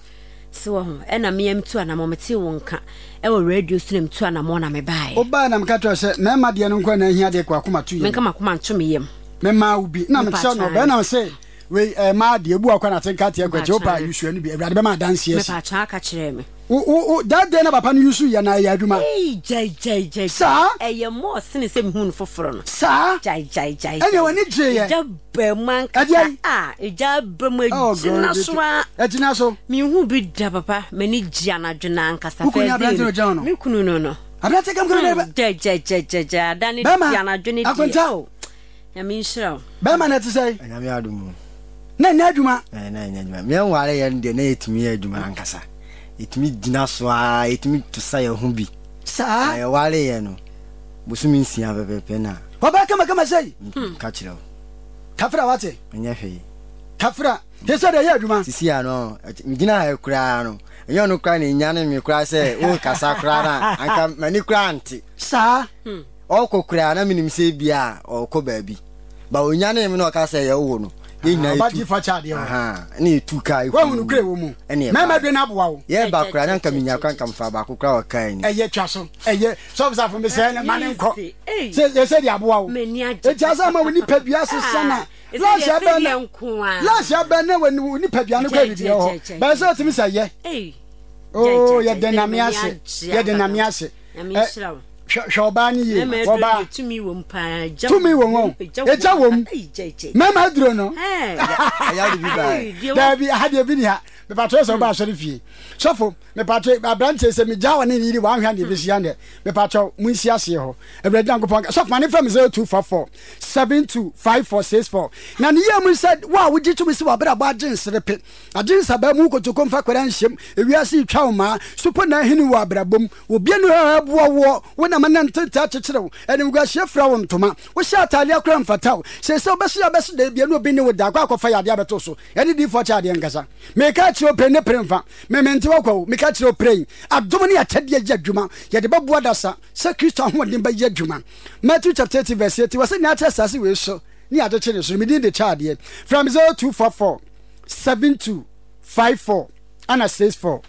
[SPEAKER 6] so ena me am tu ana mo meti wonka e wo radio stream tu ana mo na me bae
[SPEAKER 1] oba na mka to se na ma de no nkwa na hia de kwa akoma tu ye
[SPEAKER 6] me kama akoma nto me yem
[SPEAKER 1] me ma ubi na me se no be na se we ma de ebu akwa na tenka te akwa je opa yusu anu bi awurade be ma dance yes
[SPEAKER 6] me pa cha aka kire me
[SPEAKER 1] that day na papa no yusu ya na ya aduma
[SPEAKER 6] jai
[SPEAKER 1] sa
[SPEAKER 6] ye mo sene se me hu foforo no
[SPEAKER 1] sa
[SPEAKER 6] jai
[SPEAKER 1] ene woni je ye
[SPEAKER 6] be man ka eja be mo jina so
[SPEAKER 1] ejina so
[SPEAKER 6] me hu bi da papa me ni gia na dwena ankasa fe me kunu no
[SPEAKER 1] abrate kam kunu ne
[SPEAKER 6] jai dani gia na dwene dia ya me nshira
[SPEAKER 1] be man na te say
[SPEAKER 5] nyame adumu
[SPEAKER 1] na aduma
[SPEAKER 5] na me nware ye de na etimi aduma ankasa etimi dina so a etimi to say ho bi
[SPEAKER 1] sa
[SPEAKER 5] ya wale ye no busumi nsia pepepe na
[SPEAKER 1] baba kama say
[SPEAKER 5] ka kire
[SPEAKER 1] kafra wate
[SPEAKER 5] nya hwe
[SPEAKER 1] kafra hesa de ye aduma
[SPEAKER 5] sisi ya no ngina ha kura no enyo no kura ni nya ne me kura se o kasa kura na anka mani kura anti
[SPEAKER 1] sa
[SPEAKER 5] o ko kura na minim se bia o ko baabi ba onya ne me no ka se ye wo no ina
[SPEAKER 1] ba ji fa cha de
[SPEAKER 5] aha ni tuka
[SPEAKER 1] wa hunu kure wo mu mama de na boa wo
[SPEAKER 5] ye ba kura na nka minya kura nka mfa ba kura wa kai ni
[SPEAKER 1] eye twa so eye so za fo me se na mane nko se de aboa wo e ja sa ma woni padua se sana last ya ba na woni padua no kwa bi ho ba so timi sa ye oh ye de na mi ase shobani ye oba
[SPEAKER 6] tumi wo mpa
[SPEAKER 1] tumi wo eja wo mama duro no
[SPEAKER 5] ya de bi ba
[SPEAKER 1] da bi ha de bi ni ha me patro so ba so fie sofo me patro abrante se me jawa ne ni wa hwa de bi sia ne me patro mu nsi ase ho ebrede ankopon sofo mane fam 0244 725464 na ne ye mu said wa wo gi tumi se wa bra ba agin serepe agin sa ba mu ko to komfa kwara nhyem ewiase twa wo ma supo na hini wa brabom obi no ha boa wo na mana ntata kyekyerew enim gwa hyefra wo ntoma wo hye atale akora mfataw se obese de bia no obi ne wo da kwa kofa yade abeto so ene di fo cha de nkasa me ka kire opre ne premfa me mente wakwo me ka kire opre adom ne atade agya dwuma ye de baboa dasa se Kristo ho de ba ya dwuma Matthew chapter 30 verse 8 wase ne atra sase we so ni ade kire so me di de cha de from 0244 7254 ana 64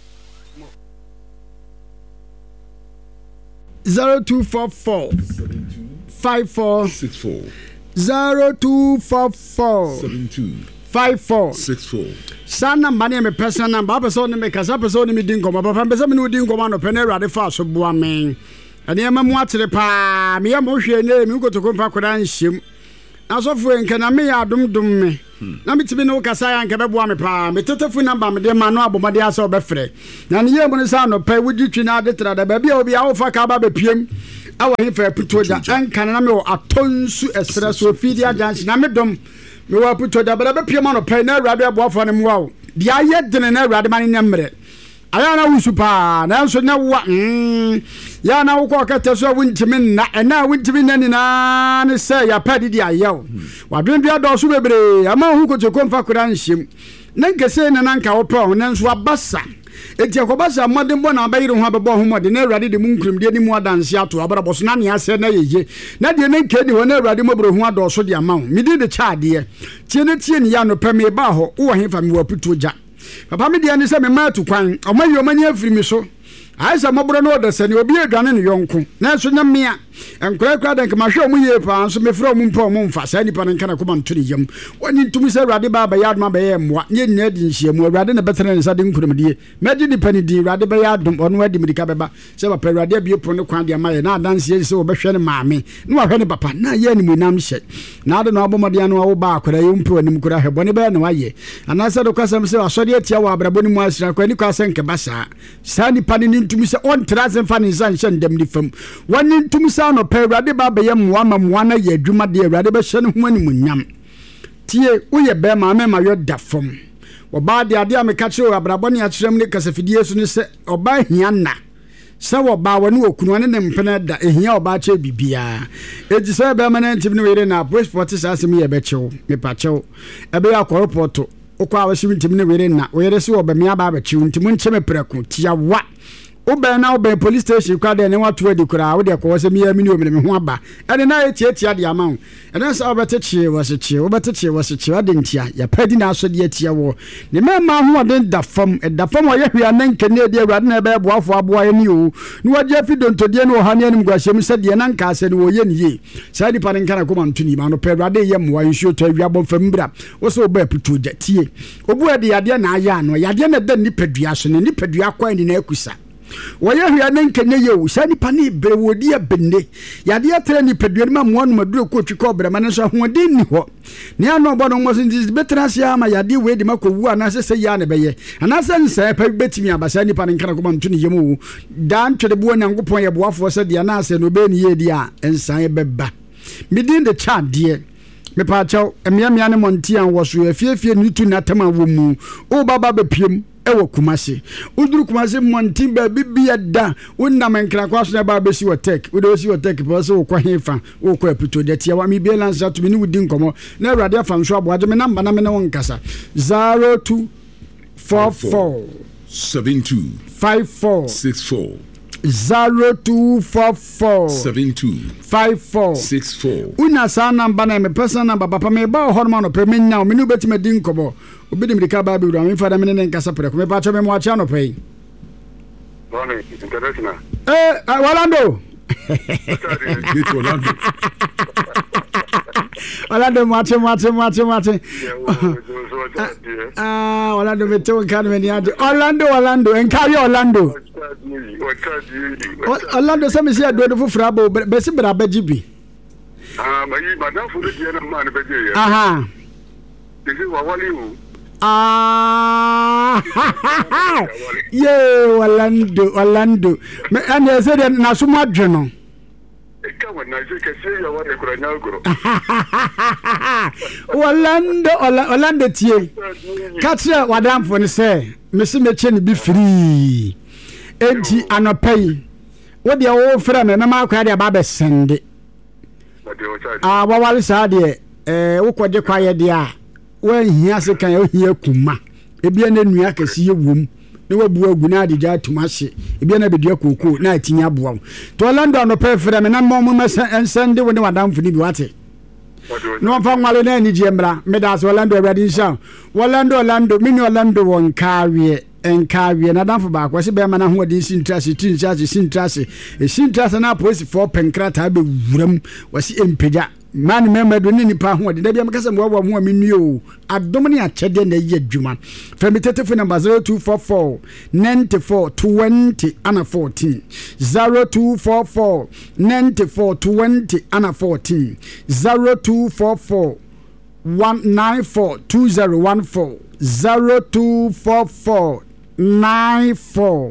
[SPEAKER 1] 0244 5464 0244
[SPEAKER 2] 5464.
[SPEAKER 1] Sana mane me person number person me kasa person me din komo papa me se me no din komo no pene Awurade fa so boa men. Ade ma mu atere pa me ya mo hwe ne me kotoko mfa koda nhyem. Asofo enke na me ya dum me. Na me tibi no kasa ya nke beboa me pa me tetefu number me de ma no abomade asa obefre. Na ne ye mu ne sa no pa wuditwi na de tra da ba bia obi a wo fa ka ba bepiem. Awa he fa putoja anka na me o atonsu esre so fidi ajansi na me dom me wa putoja ba bepiem no pa na Awurade aboafo ne mu wa di aye dene na Awurade ma ne nyamre. Aya na wusu pa na so na wa ya na wo ko kete so wuntimi na na wuntimi na ni na ne se ya padi di ayew wa dwen bia do so bebre ama hu ko cheko mfa kura nhyem na nkese na nanka wo pa ho na nso abasa eti akobasa modem bo na abayire ho abebo ho mode na Awurade de munkurum de ni mu adanse ato abrabo so na ne ase na yeye na de ne nkedi ho na Awurade mobro ho ado so de ama ho medi de chaade tie ni ya no peme ba ho wo he fa me wa putoja papa me de ne se me ma tu kwan omayi omanya afiri mi so aisa mobro no da sani obi adwane ne yonko na so nyamia enkura da nkama hwe mu ye pa so mefra mu mpa mu mfa sa nipa ne kana kuma ntuni yam wani ntumi se Awurade ba ba yadma ba ye mwa nye nyina di nhie mu Awurade na betere ne sa de nkurumdie medi nipa ne di Awurade ba yadom ono adi medika beba se ba Awurade abie po ne kwan de amaye na adanse se wo behwe ne maame ne wa hwe ne papa na ye ne mu nam hye na ade no abomode anu wo ba akora ye mpe onim kura hebo ne ba ne waye anasa do kwasam se asode atia wa abrabo ne mu asira kwa ni kwasa nke basa sa nipa ne ntumi se on trazen fa ne san hye ndem ni fam wani ntumi no pe Awurade ba be yam wa mamwa na ye adwuma de Awurade be hye ne ho ani munyam tie uye be ma me ma yo da fom oba de ade a me ka kire abrabo ne akyerem ne kasafidie su ne se oba hia na se oba woni okunu ne mpena da ehia oba che bibia eji se be ma na ntimi ne were na post 40 asem ye be chew me pa chew ebe ya ko report okwa awashim ntimi ne were na were se oba me aba ba chew ntimi ncheme preku tia wa obe na obe police station kwa de ne watu edi kura wo de ko se mi amini o me ho aba ene na etia de ama wo ene sa obete chie wose chie ade ntia ya padi na aso de atia wo ne mema ho ade da fam wo ye hwia na nke ne de Awurade na be boafo aboa ani o ne waje fidonto de ne o hane anim gwashem se de na nka se ne wo ye ne ye sa di pa ne nka na koma ntuni ma no pe Awurade ye mwa nsuo to awia bom fam bra wo so oba putu de tie obu ade yade na aya no yade na da nipadua so ne nipadua kwa ni na akusa waya hwia ne nkenye yewu sani pani brewodi abenne yade atre ni peduani ma moanu maduro ko twiko brema ne so hoden ni ho ne ano bono mo sin betrasi ama yade we di makowu ana sese ya ne beye ana sense pa betimi abasa ni pani nkana ko mantuni yemu dan twede bo nyankopon ye boafo se de na ase no be ni ye di a ensan beba midin de cha de me pa chaw emiamia ne montian wo so afiefie ni tu na tama wo mu o baba bepiem ewo kumase uduru kumase montin ba bibia da wonnam nkra kwaso na ba besi wo tek wo de si wo tek pa so wo kwa hefa wo kwa pito de tia wa mi be lansa to mi ni wudi nkomo na Awurade afam so aboade me namba na me ne won kasa 0244
[SPEAKER 2] 72
[SPEAKER 1] 5464
[SPEAKER 2] 0244 72 5464
[SPEAKER 1] una sa namba na me person number papa me ba hormone no pe menya o me nu betima din kobo obedi me ka ba bi ru fada me ne nkasa pre ko me pa cho me mo acha no pe
[SPEAKER 7] morning international
[SPEAKER 1] Orlando Orlando mate Orlando me to kan me ni ade Orlando enkari Orlando se me se adodo fufura bo be se bra ba gibi
[SPEAKER 7] mayi madam fu de na man be je
[SPEAKER 1] aha
[SPEAKER 7] disi wa wali u
[SPEAKER 1] ye Orlando me ane se de na so madweno
[SPEAKER 7] ekawa na je ke se ya wa de kura nyagoro
[SPEAKER 1] Orlando tie katra wadamfo ne se me se meche ne bi free enti anopai wo de wo fra me ma akwa de ba be sende wawale sa de wo kwaje kwaye de a wo hia se kan wo hia kuma ebia na nua kase ye wom ne wabu agu na de ja tumahye ebia na bedua kokoo na atinya boa to Orlando anopai fra me na mo sende wo ne wadamfo ni bi wate no fa nwale na ni jemra me da so Orlando Awurade nsha Orlando mini Orlando won kawie enkawie na danfo ba kwase be ma na ho de sintrase na police for penkrata be wuram wasi empeja man member do ni pa ho de da bia mekasa mo wa ho amenu o adom ne akyede na yi adwuma from telephone number 0244 94 20 and 14 0244 94 20 and 14 0244 194 2014 0244 94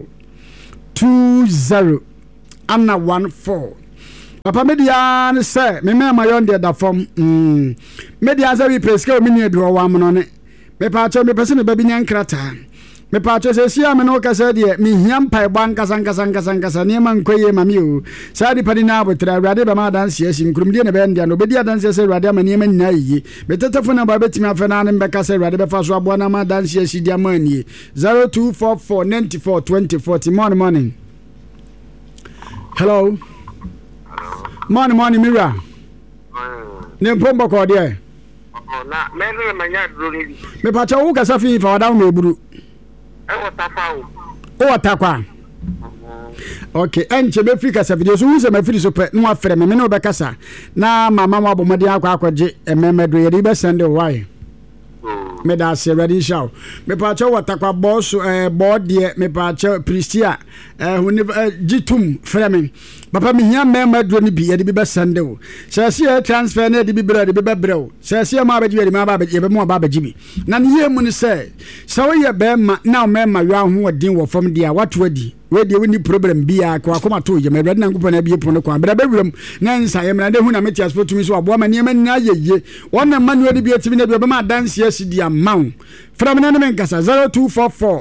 [SPEAKER 1] 20 and 14 Papa media ne say me ma yon de da fom media say we preske o mini edro wa mo ne me pa cho me pese me ba bi nyan krata me pa cho se sia me no ka say de me hiam pai ban kasa ne man koye mami o sa di padi na botra awrade ba ma dan sia sin krum de ne be ndia no be dia dan sia say awrade ma ne ma nyina yi me tetefo na ba betimi afena ne be ka say awrade be fa so abo na ma dan sia si dia man yi 0244 94 20 40 morning hello Morning, Mira. Nempombo ko de.
[SPEAKER 7] Na mele manya droni.
[SPEAKER 1] Me pacha wo kasa fi fa wada me buru.
[SPEAKER 7] E watafa o.
[SPEAKER 1] O watakwa. Okay, enche be free kasa video so use me free so pe no afre me no be kasa. Na mama wa bomade akwaje ememedro ye be send why. Me da se ready show. Me pacha watakwa boss board de me pacha Pristia jitum frame. Papa mi hia memedro ni bi ye de be send o. Se transfer na de bi bra de be brɛ. Se ma ba ji ma ba ye be mo ba ba ji bi. Na ne ye mu ni se wo ye be ma na mema wi aho odin wo fam dia wato adi. We de woni problem bia kwa akoma to ye me brɛ na ngupo na bi pono kwa bra be wram na nsa ye mra de hu na metias fotumi so abo ma ne ma na yeye. Wona manuel bi atimi na bi be ma dance asi dia maw. From na me nkasa 0244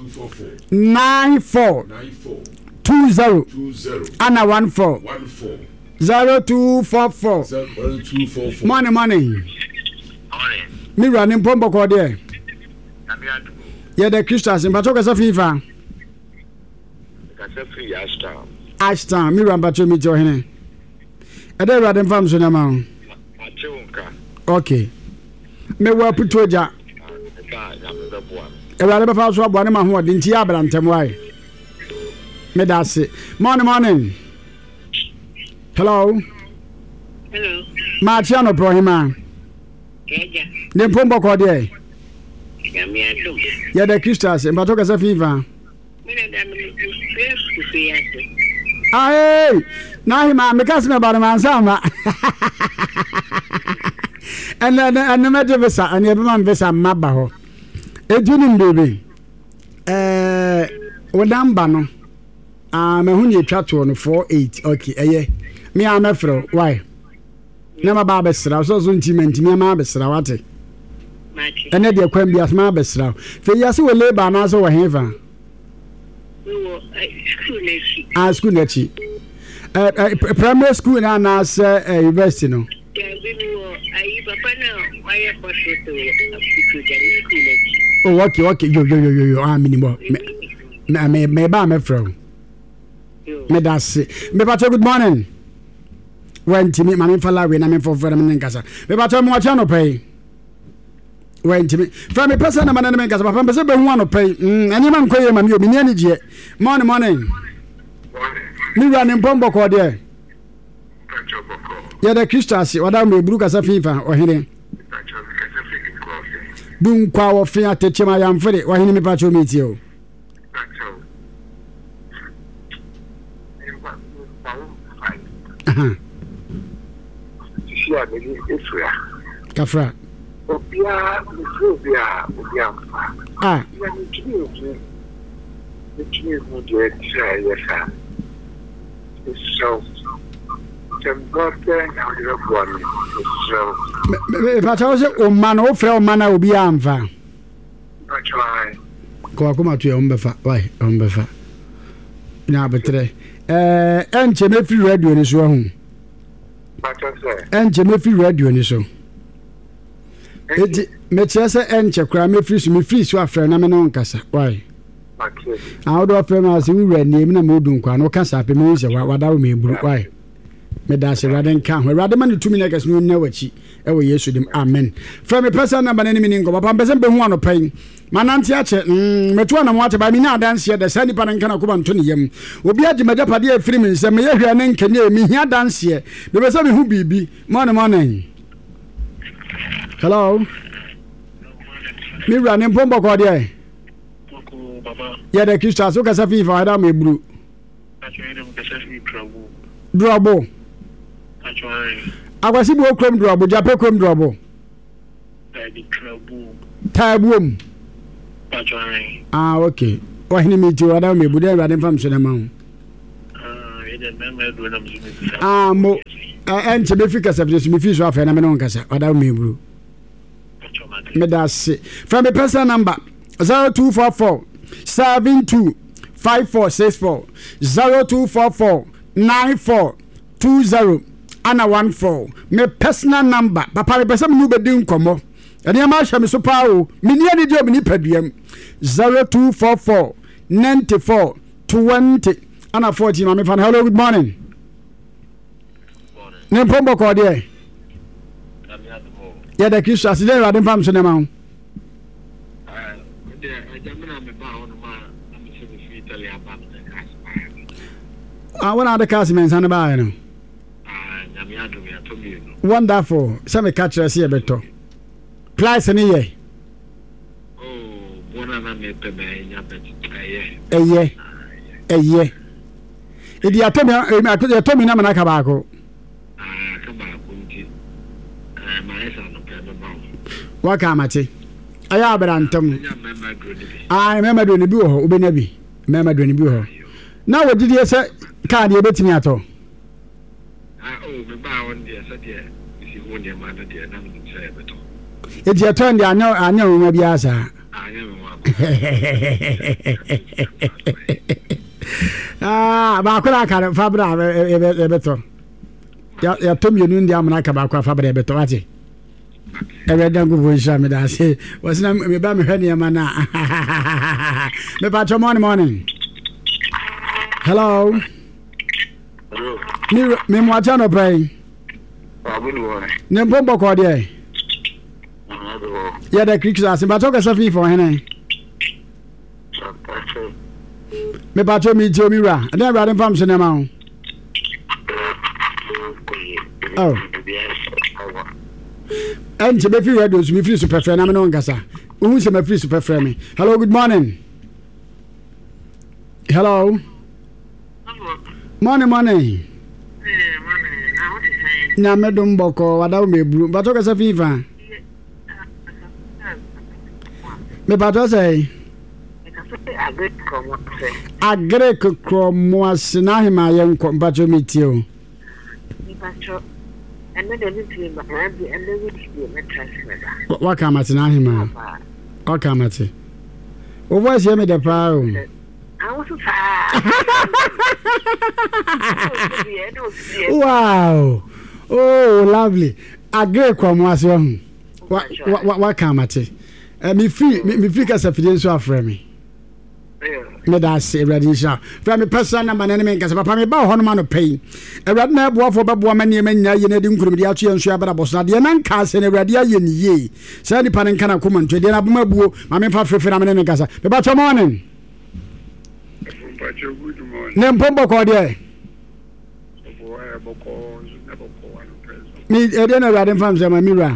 [SPEAKER 1] 94 20 and 14 0244 money me running pombo ko de ye the Christians in Batoka Safifa Ashton me run bacho me jo hene e dey radem fam so na ma okay me wa putoja e rade be fa so abo ne ma ho de ntia abrantem wai me da se morning hello ma chiano prohima
[SPEAKER 8] keja
[SPEAKER 1] ne pombo ko de
[SPEAKER 8] ya mi adum
[SPEAKER 1] ya de Christas en Batoka Safifa
[SPEAKER 8] mine da mi ku fiya
[SPEAKER 1] ai na hi ma me kasme ba ma sama and me de visa and e be man visa maba ho edunim bebe wodamba no me hu ni twa to no 48 okay eye me am afro why na ma ba besra so ntimi me ma besra wate
[SPEAKER 8] machi
[SPEAKER 1] ene de kwam bi asma besra fe yase we labor na so we hefa school nechi primary school na university no
[SPEAKER 8] papa na why hospital school
[SPEAKER 1] oh okay yo minimum me ba me from me das me pacho good morning when timi mami fala we na me for me nkasa me pacho mo acha no pay when timi from me person na me nkasa papa me se be hu ano pay ani man koye mami obi ni ani je morning me running pombo ko de ya da Christas wada me buru kasa fifa ohene dun kwa wo fi atechema ya mfere ohene me pacho meti o Kafra.
[SPEAKER 7] Obia.
[SPEAKER 1] Ah.
[SPEAKER 7] So,
[SPEAKER 1] but I was a man of man will be amfa. Go akuma to umbefa. Why? Umbefa. Na betre. Enche me free radio ni so hu. Enche me free radio ni so. Me chese enche kra me free so afre na me no nkasa. Why?
[SPEAKER 7] Okay.
[SPEAKER 1] How do I feel as we read name na modun kwa no kasa pe me se wada me buru. Why? me da se raden ka ho rade ma ne tumi na kase no na wachi e wo yesu dim amen from me person number na ni ngo papa pese be hu anopan manante ache metu na mo ache ba mi na dance de sani pa nka na ko banto ne yam obi age majapade afiri mi nse me ye hwa ne nka ne mi hia dance be be se me hu bibi morning hello mi rane pombo ko de ya de Kristo aso kasa fi fa da me buru drobo akwasi bo krom drobo jape krom drobo tabuom okay wahini mi ti wada me buru da fam so na ma mo enche be fi kasa fi so mi fi so afa na me no kasa wada me buru me da se from the person number 0244 72 5464 0244 9420 ana 14 me personal number papa me person nu bedi nkomo ene ma hwa me so pa o me ni ani dio me ni paduam 0244 94 20 ana 40 ma me fan hello good morning ne pombo ko de ya da Kristo aside wa den fam so ne ma ho when are the castmates and about no? Wonderful. Some catch us here better. Price any year.
[SPEAKER 9] Oh, one of them may pay
[SPEAKER 1] a year. A year. If you told me, I could have told me, I'm not tobacco. What come at it? I have but Antom. I remember doing the bureau, Ubenebi. Remember doing the bureau. Now, what did you say? Can't you bet me at all? It's your turn, I know, maybe as I but I can't fabra a better. You told me you knew the Amanaka Fabra better. I read them good Shamid. I say, was not me by me honey, mana. Me patch morning. Hello. Me mwachano pray. Ne pombo ko de. Ya da Kristo asin ba to ka safi for hene. Me ba to mi jo mi ra. Na ra den fam so na ma. Oh. And to be free radio to be free super friend. I'm no ngasa. Who is my free super friend me? Hello, good morning. Hello. Morning. Na medum boko wada me bru. Ba to ka sa fifa. Me ba to say. Agre kromo asina hima yen ko ba to metio.
[SPEAKER 8] Ni ba to ene de ni ti ba na bi ene wi ti me transfer.
[SPEAKER 1] Wa ka matina hima. O ka mati. O voice ye me de pa o. Wow. Oh, lovely. Agre kwa mwasyo. Wa kamate. Me free kasa fidin so afre me. Me da se ready sha. Fra me person number na me kasa papa me ba ho no ma no pay. Ewrade na boafo beboa ma ne ma nya ye na di nkurum di ato ye nso abara bosa de na nka se na ewrade aye ni ye. Sa ni pa ne nka na komanto de na boma buo ma me fa frefre na me ne kasa. Me ba cho morning. Nem pombo ko de. Mi e de na radin fam se ma mi ra.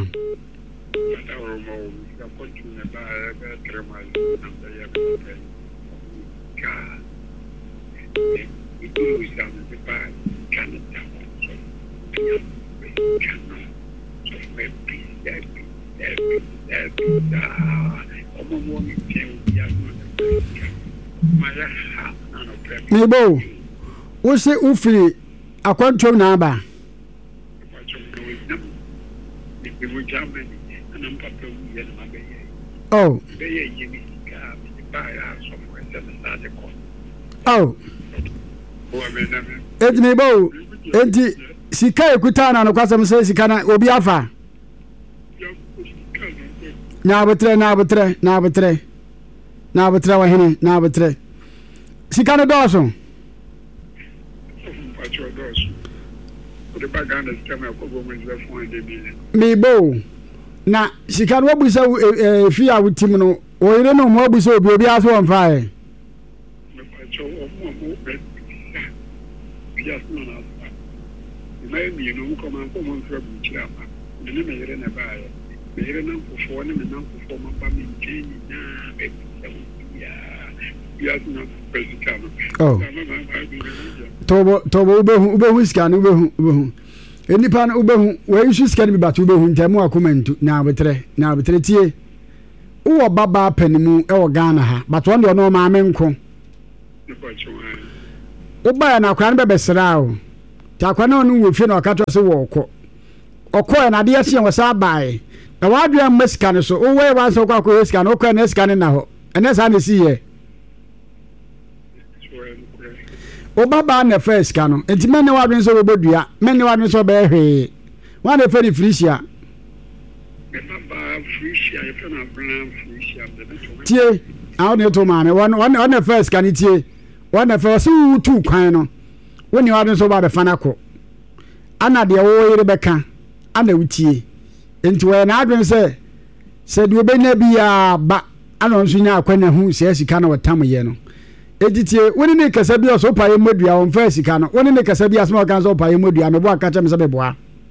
[SPEAKER 1] Mibo, we say ufri akwantom na aba. Oh. Oh. Eti mibo, eti sika ekutana no kwasem se sika na obi afa. Na abutre wa hene na abutre. Sika no doso.
[SPEAKER 7] the background is coming up with the phone.
[SPEAKER 1] Mebo. Na sika no busa fi a wutim no o yire no mo busa obi aso on fire.
[SPEAKER 7] Maybe no come and come on from Chama. The name is Rena Bay. The Rena for one and an uncle for my family. Yes, not President. Oh, Tobo Ube scan Ube. Any pan Ube, where you should scan me back to Ube, Tamo comment now, but tie. Oh, Baba Penny, or Ghana, but one don't know my menko. Oba na kwan bebe srao. Ta kwan no nu fi no kato se wo ko. Okọ na de ahye wo sa bai. Na wadua mesika no so, o we wan so kwa ko sika no okọ na sika na ho. Ene sa na si ye. Oba ba na first sika no. Enti me ne wadun so bodua, me ne wadun so be hwe. Wan de feri frisia. Baba frisia, e fe na bran frisia be.
[SPEAKER 1] Tie, a on to ma me one na first sika ni tie. One of us who two kind when you are so bad a fanako. Anna de wo Rebecca, and the witty. Into an advent said we be nebia, but I don't see now when who says he cannot tell me yeno. Edit when in a Casabia so pay modia on first he cannot, when in a Casabia small cans of pay modia, and a boy catch him as a boy.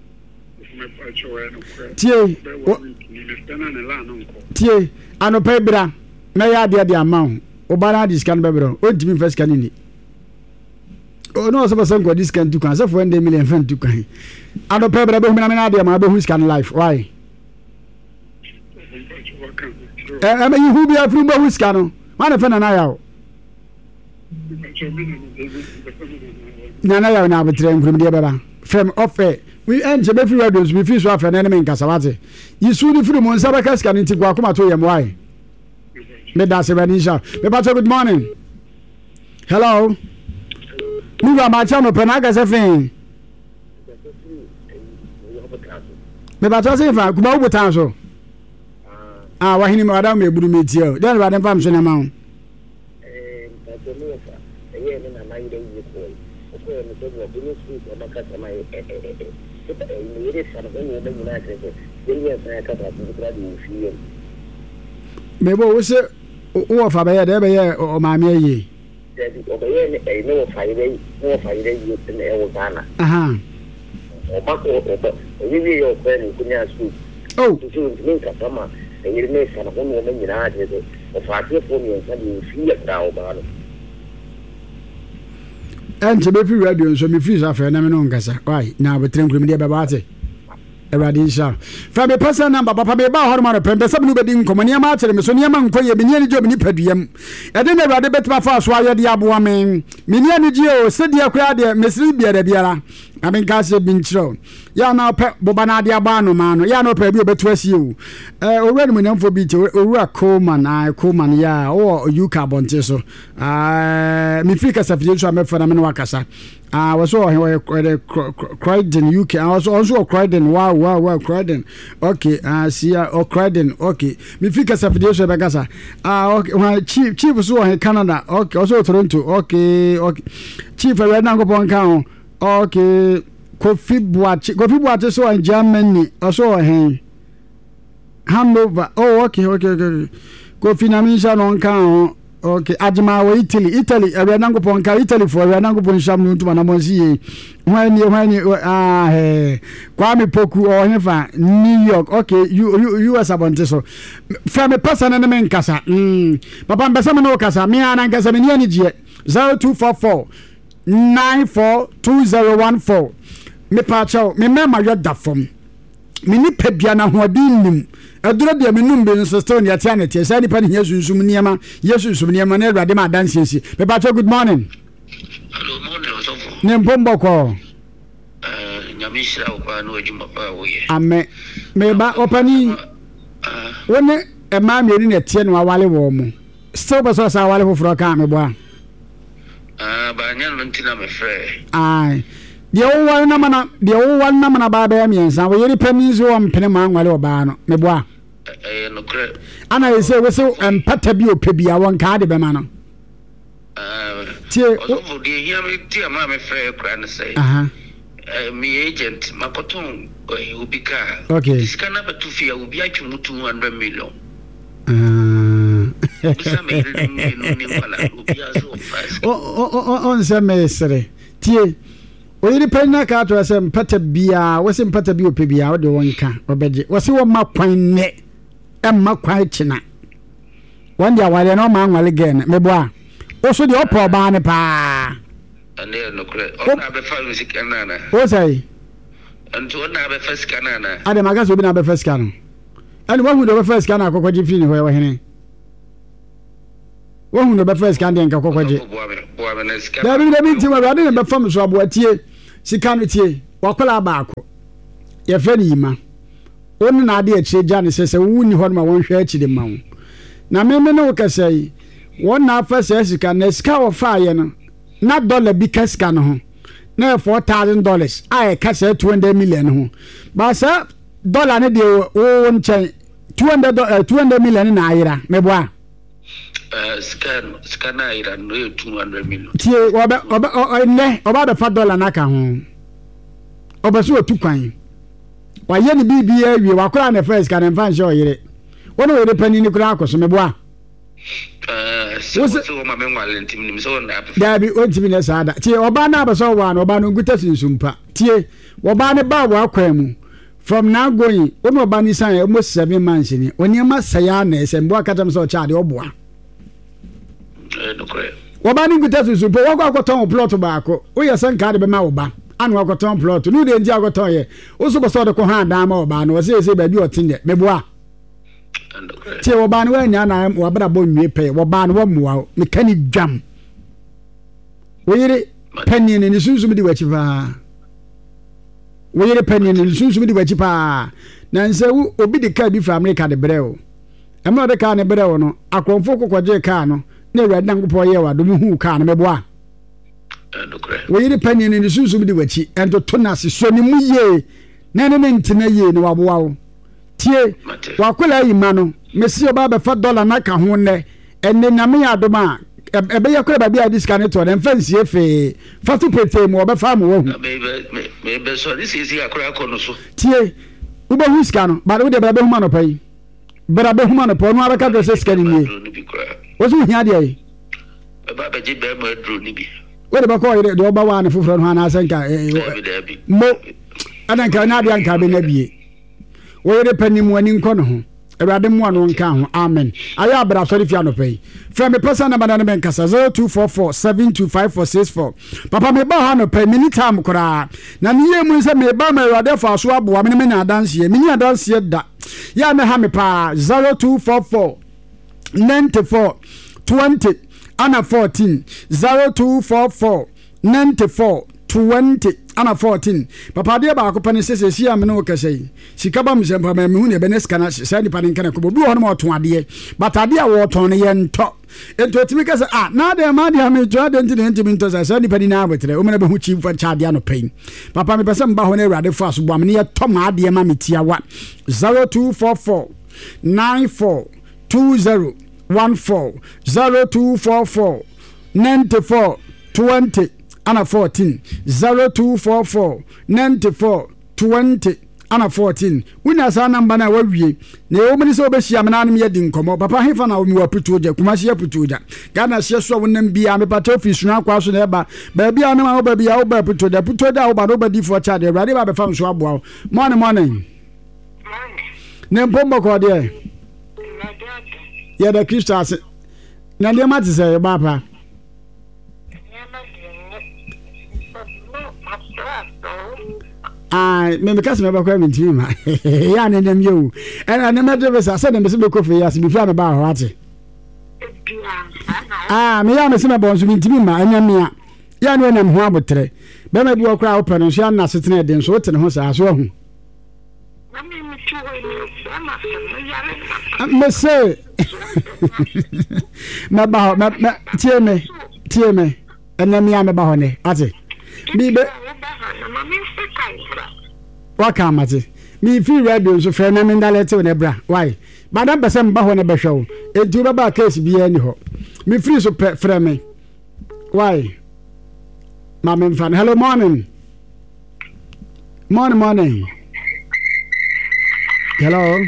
[SPEAKER 1] Tie, and a pebra, may I dear the amount. Obana discount bebro o dimi first can ni o no so person go discount to kan so for 1 million fan to kan ado pebra be hu na me na de ma be hu scan life why me hu bi afru be hu scan no ma na na ya o na ya na betre nkrum de beba from offer we enje be free radios we feel so after na me nkasa wate yisu ni free mo nsaba ka scan nti kwa kuma to yem why good morning. Hello. Move on my channel, Penaga Sefin. Me bacha se fa kuba ubo tanso. Wa hini madam me budu metio. Den ba dem fam so na ma. Mebo wo se wo fa ba ye de be ye o ma me yi
[SPEAKER 10] o be ye ne no fa ire yi ne e wo Ghana aha o ba ko o wi yo ko ni kunya su
[SPEAKER 1] oh
[SPEAKER 10] tu ni ka tama e ire ne sa na ko no me nyina de o fa ke fo mi sa di fi ya da o ba no
[SPEAKER 1] anje be fi radio so me fi sa fa na me no ngasa why na be tren krum de be ba ate Eradisha. From a person number, Papa Beba Hormon, Pembesabu Bedin, Comania Martin, Messoniam, Koya, Minian Job, Nipedium. I didn't ever debate my first wire the Abuaman. Minian Gio, said the Aquadia, Miss Libia de Biara. I mean, Cassie been shown. Ya now pet Bobana Diabano, man. Ya no pay between you. Already we know for beach, or Coleman, ya, or you carbon teso. Me figures of you, I'm a phenomenal Wakasa. I was all Croydon, UK. I was also Croydon. Wow, Croydon. Okay, see, Croydon. Okay, me figures of the Bagasa. Okay, chief was in Canada. Okay, also Toronto. Okay, chief, I read now go on count. Okay, Coffee Boat, so in Germany, also a Hanover. Oh, okay. Coffee Namisha on count. Okay, Ajima Italy. I read Nango Ponka, Italy for Ranango Ponsham to Manamosi. When you Kwame Poku or Hefa, New York. Okay, you as a bonteso. From a person and a man casa. Papa Basamano Casa, me and Casamini 0244 942014. Me pacho, me mama yot da fom. Me ni pebiana hodin aduro de me numbe nso sto ne atianete say ni pa ne yesu niama na awade ma dance esi me pacho good morning.
[SPEAKER 10] Hello morning osofo.
[SPEAKER 1] Ne mpombo ko.
[SPEAKER 10] Nyamishira kwa no adwuma pa wo ye.
[SPEAKER 1] Ame me ba opani woni e ma me ri ne tie no awale wo mu. Still be so sa awale foforo ka me bo a.
[SPEAKER 10] Ba nya no ntina me frɛ.
[SPEAKER 1] Ai. The old one namana baba mians, and we really pennies on Penama while Obano, Mebois.
[SPEAKER 10] No credit.
[SPEAKER 1] And I say, we so and Patabio Pibia one card of a man.
[SPEAKER 10] Dear, hear me, dear mamma, fair grand say.
[SPEAKER 9] me agent makoton ubika
[SPEAKER 7] okay
[SPEAKER 9] iskana batufia ubi atwemu 200 million
[SPEAKER 7] on se mesre tie oyiri penna ka to se mpata bia wose mpata bi ope bia wo de wonka obeje wose wo makwan ne emma kwan china wande awale no ma anwale gen mebo a wo so de opo ba ne pa
[SPEAKER 9] ane no kre ona be fa music nana
[SPEAKER 7] wo sai
[SPEAKER 9] anto ona be fa sika nana
[SPEAKER 7] ade magaso bi na be fa sika no ani wo hu de be fa sika na akokwaji fi ni ho hene wo hu de be fa sika de nka akokwaji da bi ti ma ade be fa so abo atie sika no tie wakola baako ye fa ni ma onu na ade akire gya ne sese wu ni ho no ma won hwe akire ma wo na meme no kasai won na fa sika na sika wo fa ye no na dollar bi kaska no ho na $4,000 ai ka say 200 million ho ba sa dollar ne de wo nchen 200 million na ayira mebo a
[SPEAKER 9] scan na ayira no 200 million
[SPEAKER 7] tie oba be fa dollar na ka ho oba so otukwan wa ye ni bibia wie wakora na first kan mfa nche oyire wono we de pani ni kura akoso mebo a
[SPEAKER 9] so ma menwale ntim nim so na
[SPEAKER 7] dabi ontimi na sada tie oba na abaso wa na oba no nguta sinsumpa tie oba ne ba wa kwamu from now going ono oba ni san almost 7 months ni oniema saya na esembo akatam so cha de oboa
[SPEAKER 9] no kre
[SPEAKER 7] oba ni nguta sinsumpa wo kwa kwaton plot baako wo yesan ka de be ma oba anu kwaton plot nu de ndi akoton ye wo so boso de ko ha dan ma oba no wo se ba bi otinde meboa tie woba ne wanya na wabra bo nwie pe woba ne womoa mekani dwam woyire pani ne sunsun di wachi pa woyire pani ne sunsun di wachi pa na nse obi de ka bi fra America de breo emma de ka ne breo no akonfo kokoje ka no na ewade nangopo ye wado mu hu ka no meboa woyire pani ne sunsun di wachi ento to na se so ni mu ye na ne ntina ye ne waboa wo tie wakola yima no mesi oba be fa dollar na ka ho ne enne nyame adoma ebe yakora ba bia discount to den fancy efe fa to pete mo oba fa mo wo
[SPEAKER 9] me so this is yakora kono so
[SPEAKER 7] tie uba huska no ba de ba be huma no pai bra be huma no po no abaka do se scan ni wo so hia de ai
[SPEAKER 9] ba ba je be mo dro ni bi
[SPEAKER 7] wo de ba ko ire de oba wa na fufuro no na asenka mo adanka na de anka be na bie wo ire panimu ani nko no ho Ewade mu anu nka ho amen aya abra sorry fia no pay from me person number na me nkasa 0244725464 papa me ba ha no pay mini time kora na niye mu nse me ba ma ewade fa so abo me me nya danse me nya danse da ya me ha me pa 02449420 ana 14 02449420 ana 14 papa de ba akopane sese sia me no kasei sika ba msempa me hu ne benes kana sa ni pane kana ko bi ho no oton ade but ade a wo ton ne ye nto ento timi kasa na de ma de me to ade ntimi nto sa ni pani na abetre o me be hu chi fa cha ade no pain papa me pese mba ho ne urade fa so bo me ye to ma ade ma metia wa 0244 942014 0244 9420 ana 14 0244 9420 ana 14 wina sa namba na wawie na o mani so obehia me nanim ye di nkomo papa hefa na o mi waputu oja kuma hye putu oja Ghana hye so wonam bia me pata office na kwa so na eba ba bia na ma ba bia o ba putu oja o ba no ba di for cha de rade ba be fam so aboa morning ne pombo ko de ya da Christus na de ma tse ba pa me kasi me ba kwa mi ntima ya ne nem yo na ne me de besa se ne me se be kofi ya se bi fa me ba ho ate me ya me se me bon so mi ntimi ma anya me ya ne nam ho abotre be me bi okra open no so ya na setene de so wote ne ho sa so hu me se me ba ho me tie me anya me ya me ba ho ne ate bi be waka mate mi fi radio so fe na me ndalete ne bra why badam pese mba ho ne behwew edu baba case bi ani ho mi free so frɛ me why ma me fan hello morning Morning. Hello.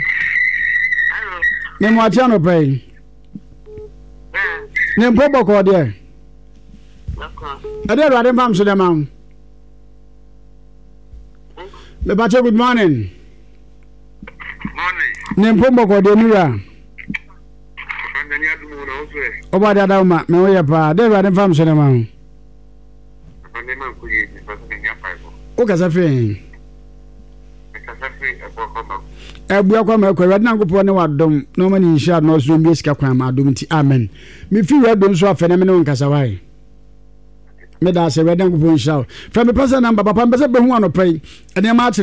[SPEAKER 7] Ne mo atia no pay. Ne mpobo ko de. Ade rade fam so de ma. Le bache good morning.
[SPEAKER 9] Morning.
[SPEAKER 7] Ne mpobo ko de nura. Oba da da ma me wo ye pa. De rade fam so de ma. O ka sa fe. Ebua kwa ma kwa rade na nkopɔ ne wadom no ma ni insha no so mbi sika kwa ma adom ti amen. Me fi rade nso afɛ na me no nkasa wai. Me da se rade nkopɔ insha. From me person number papa mbese be hu anopai. Ene ma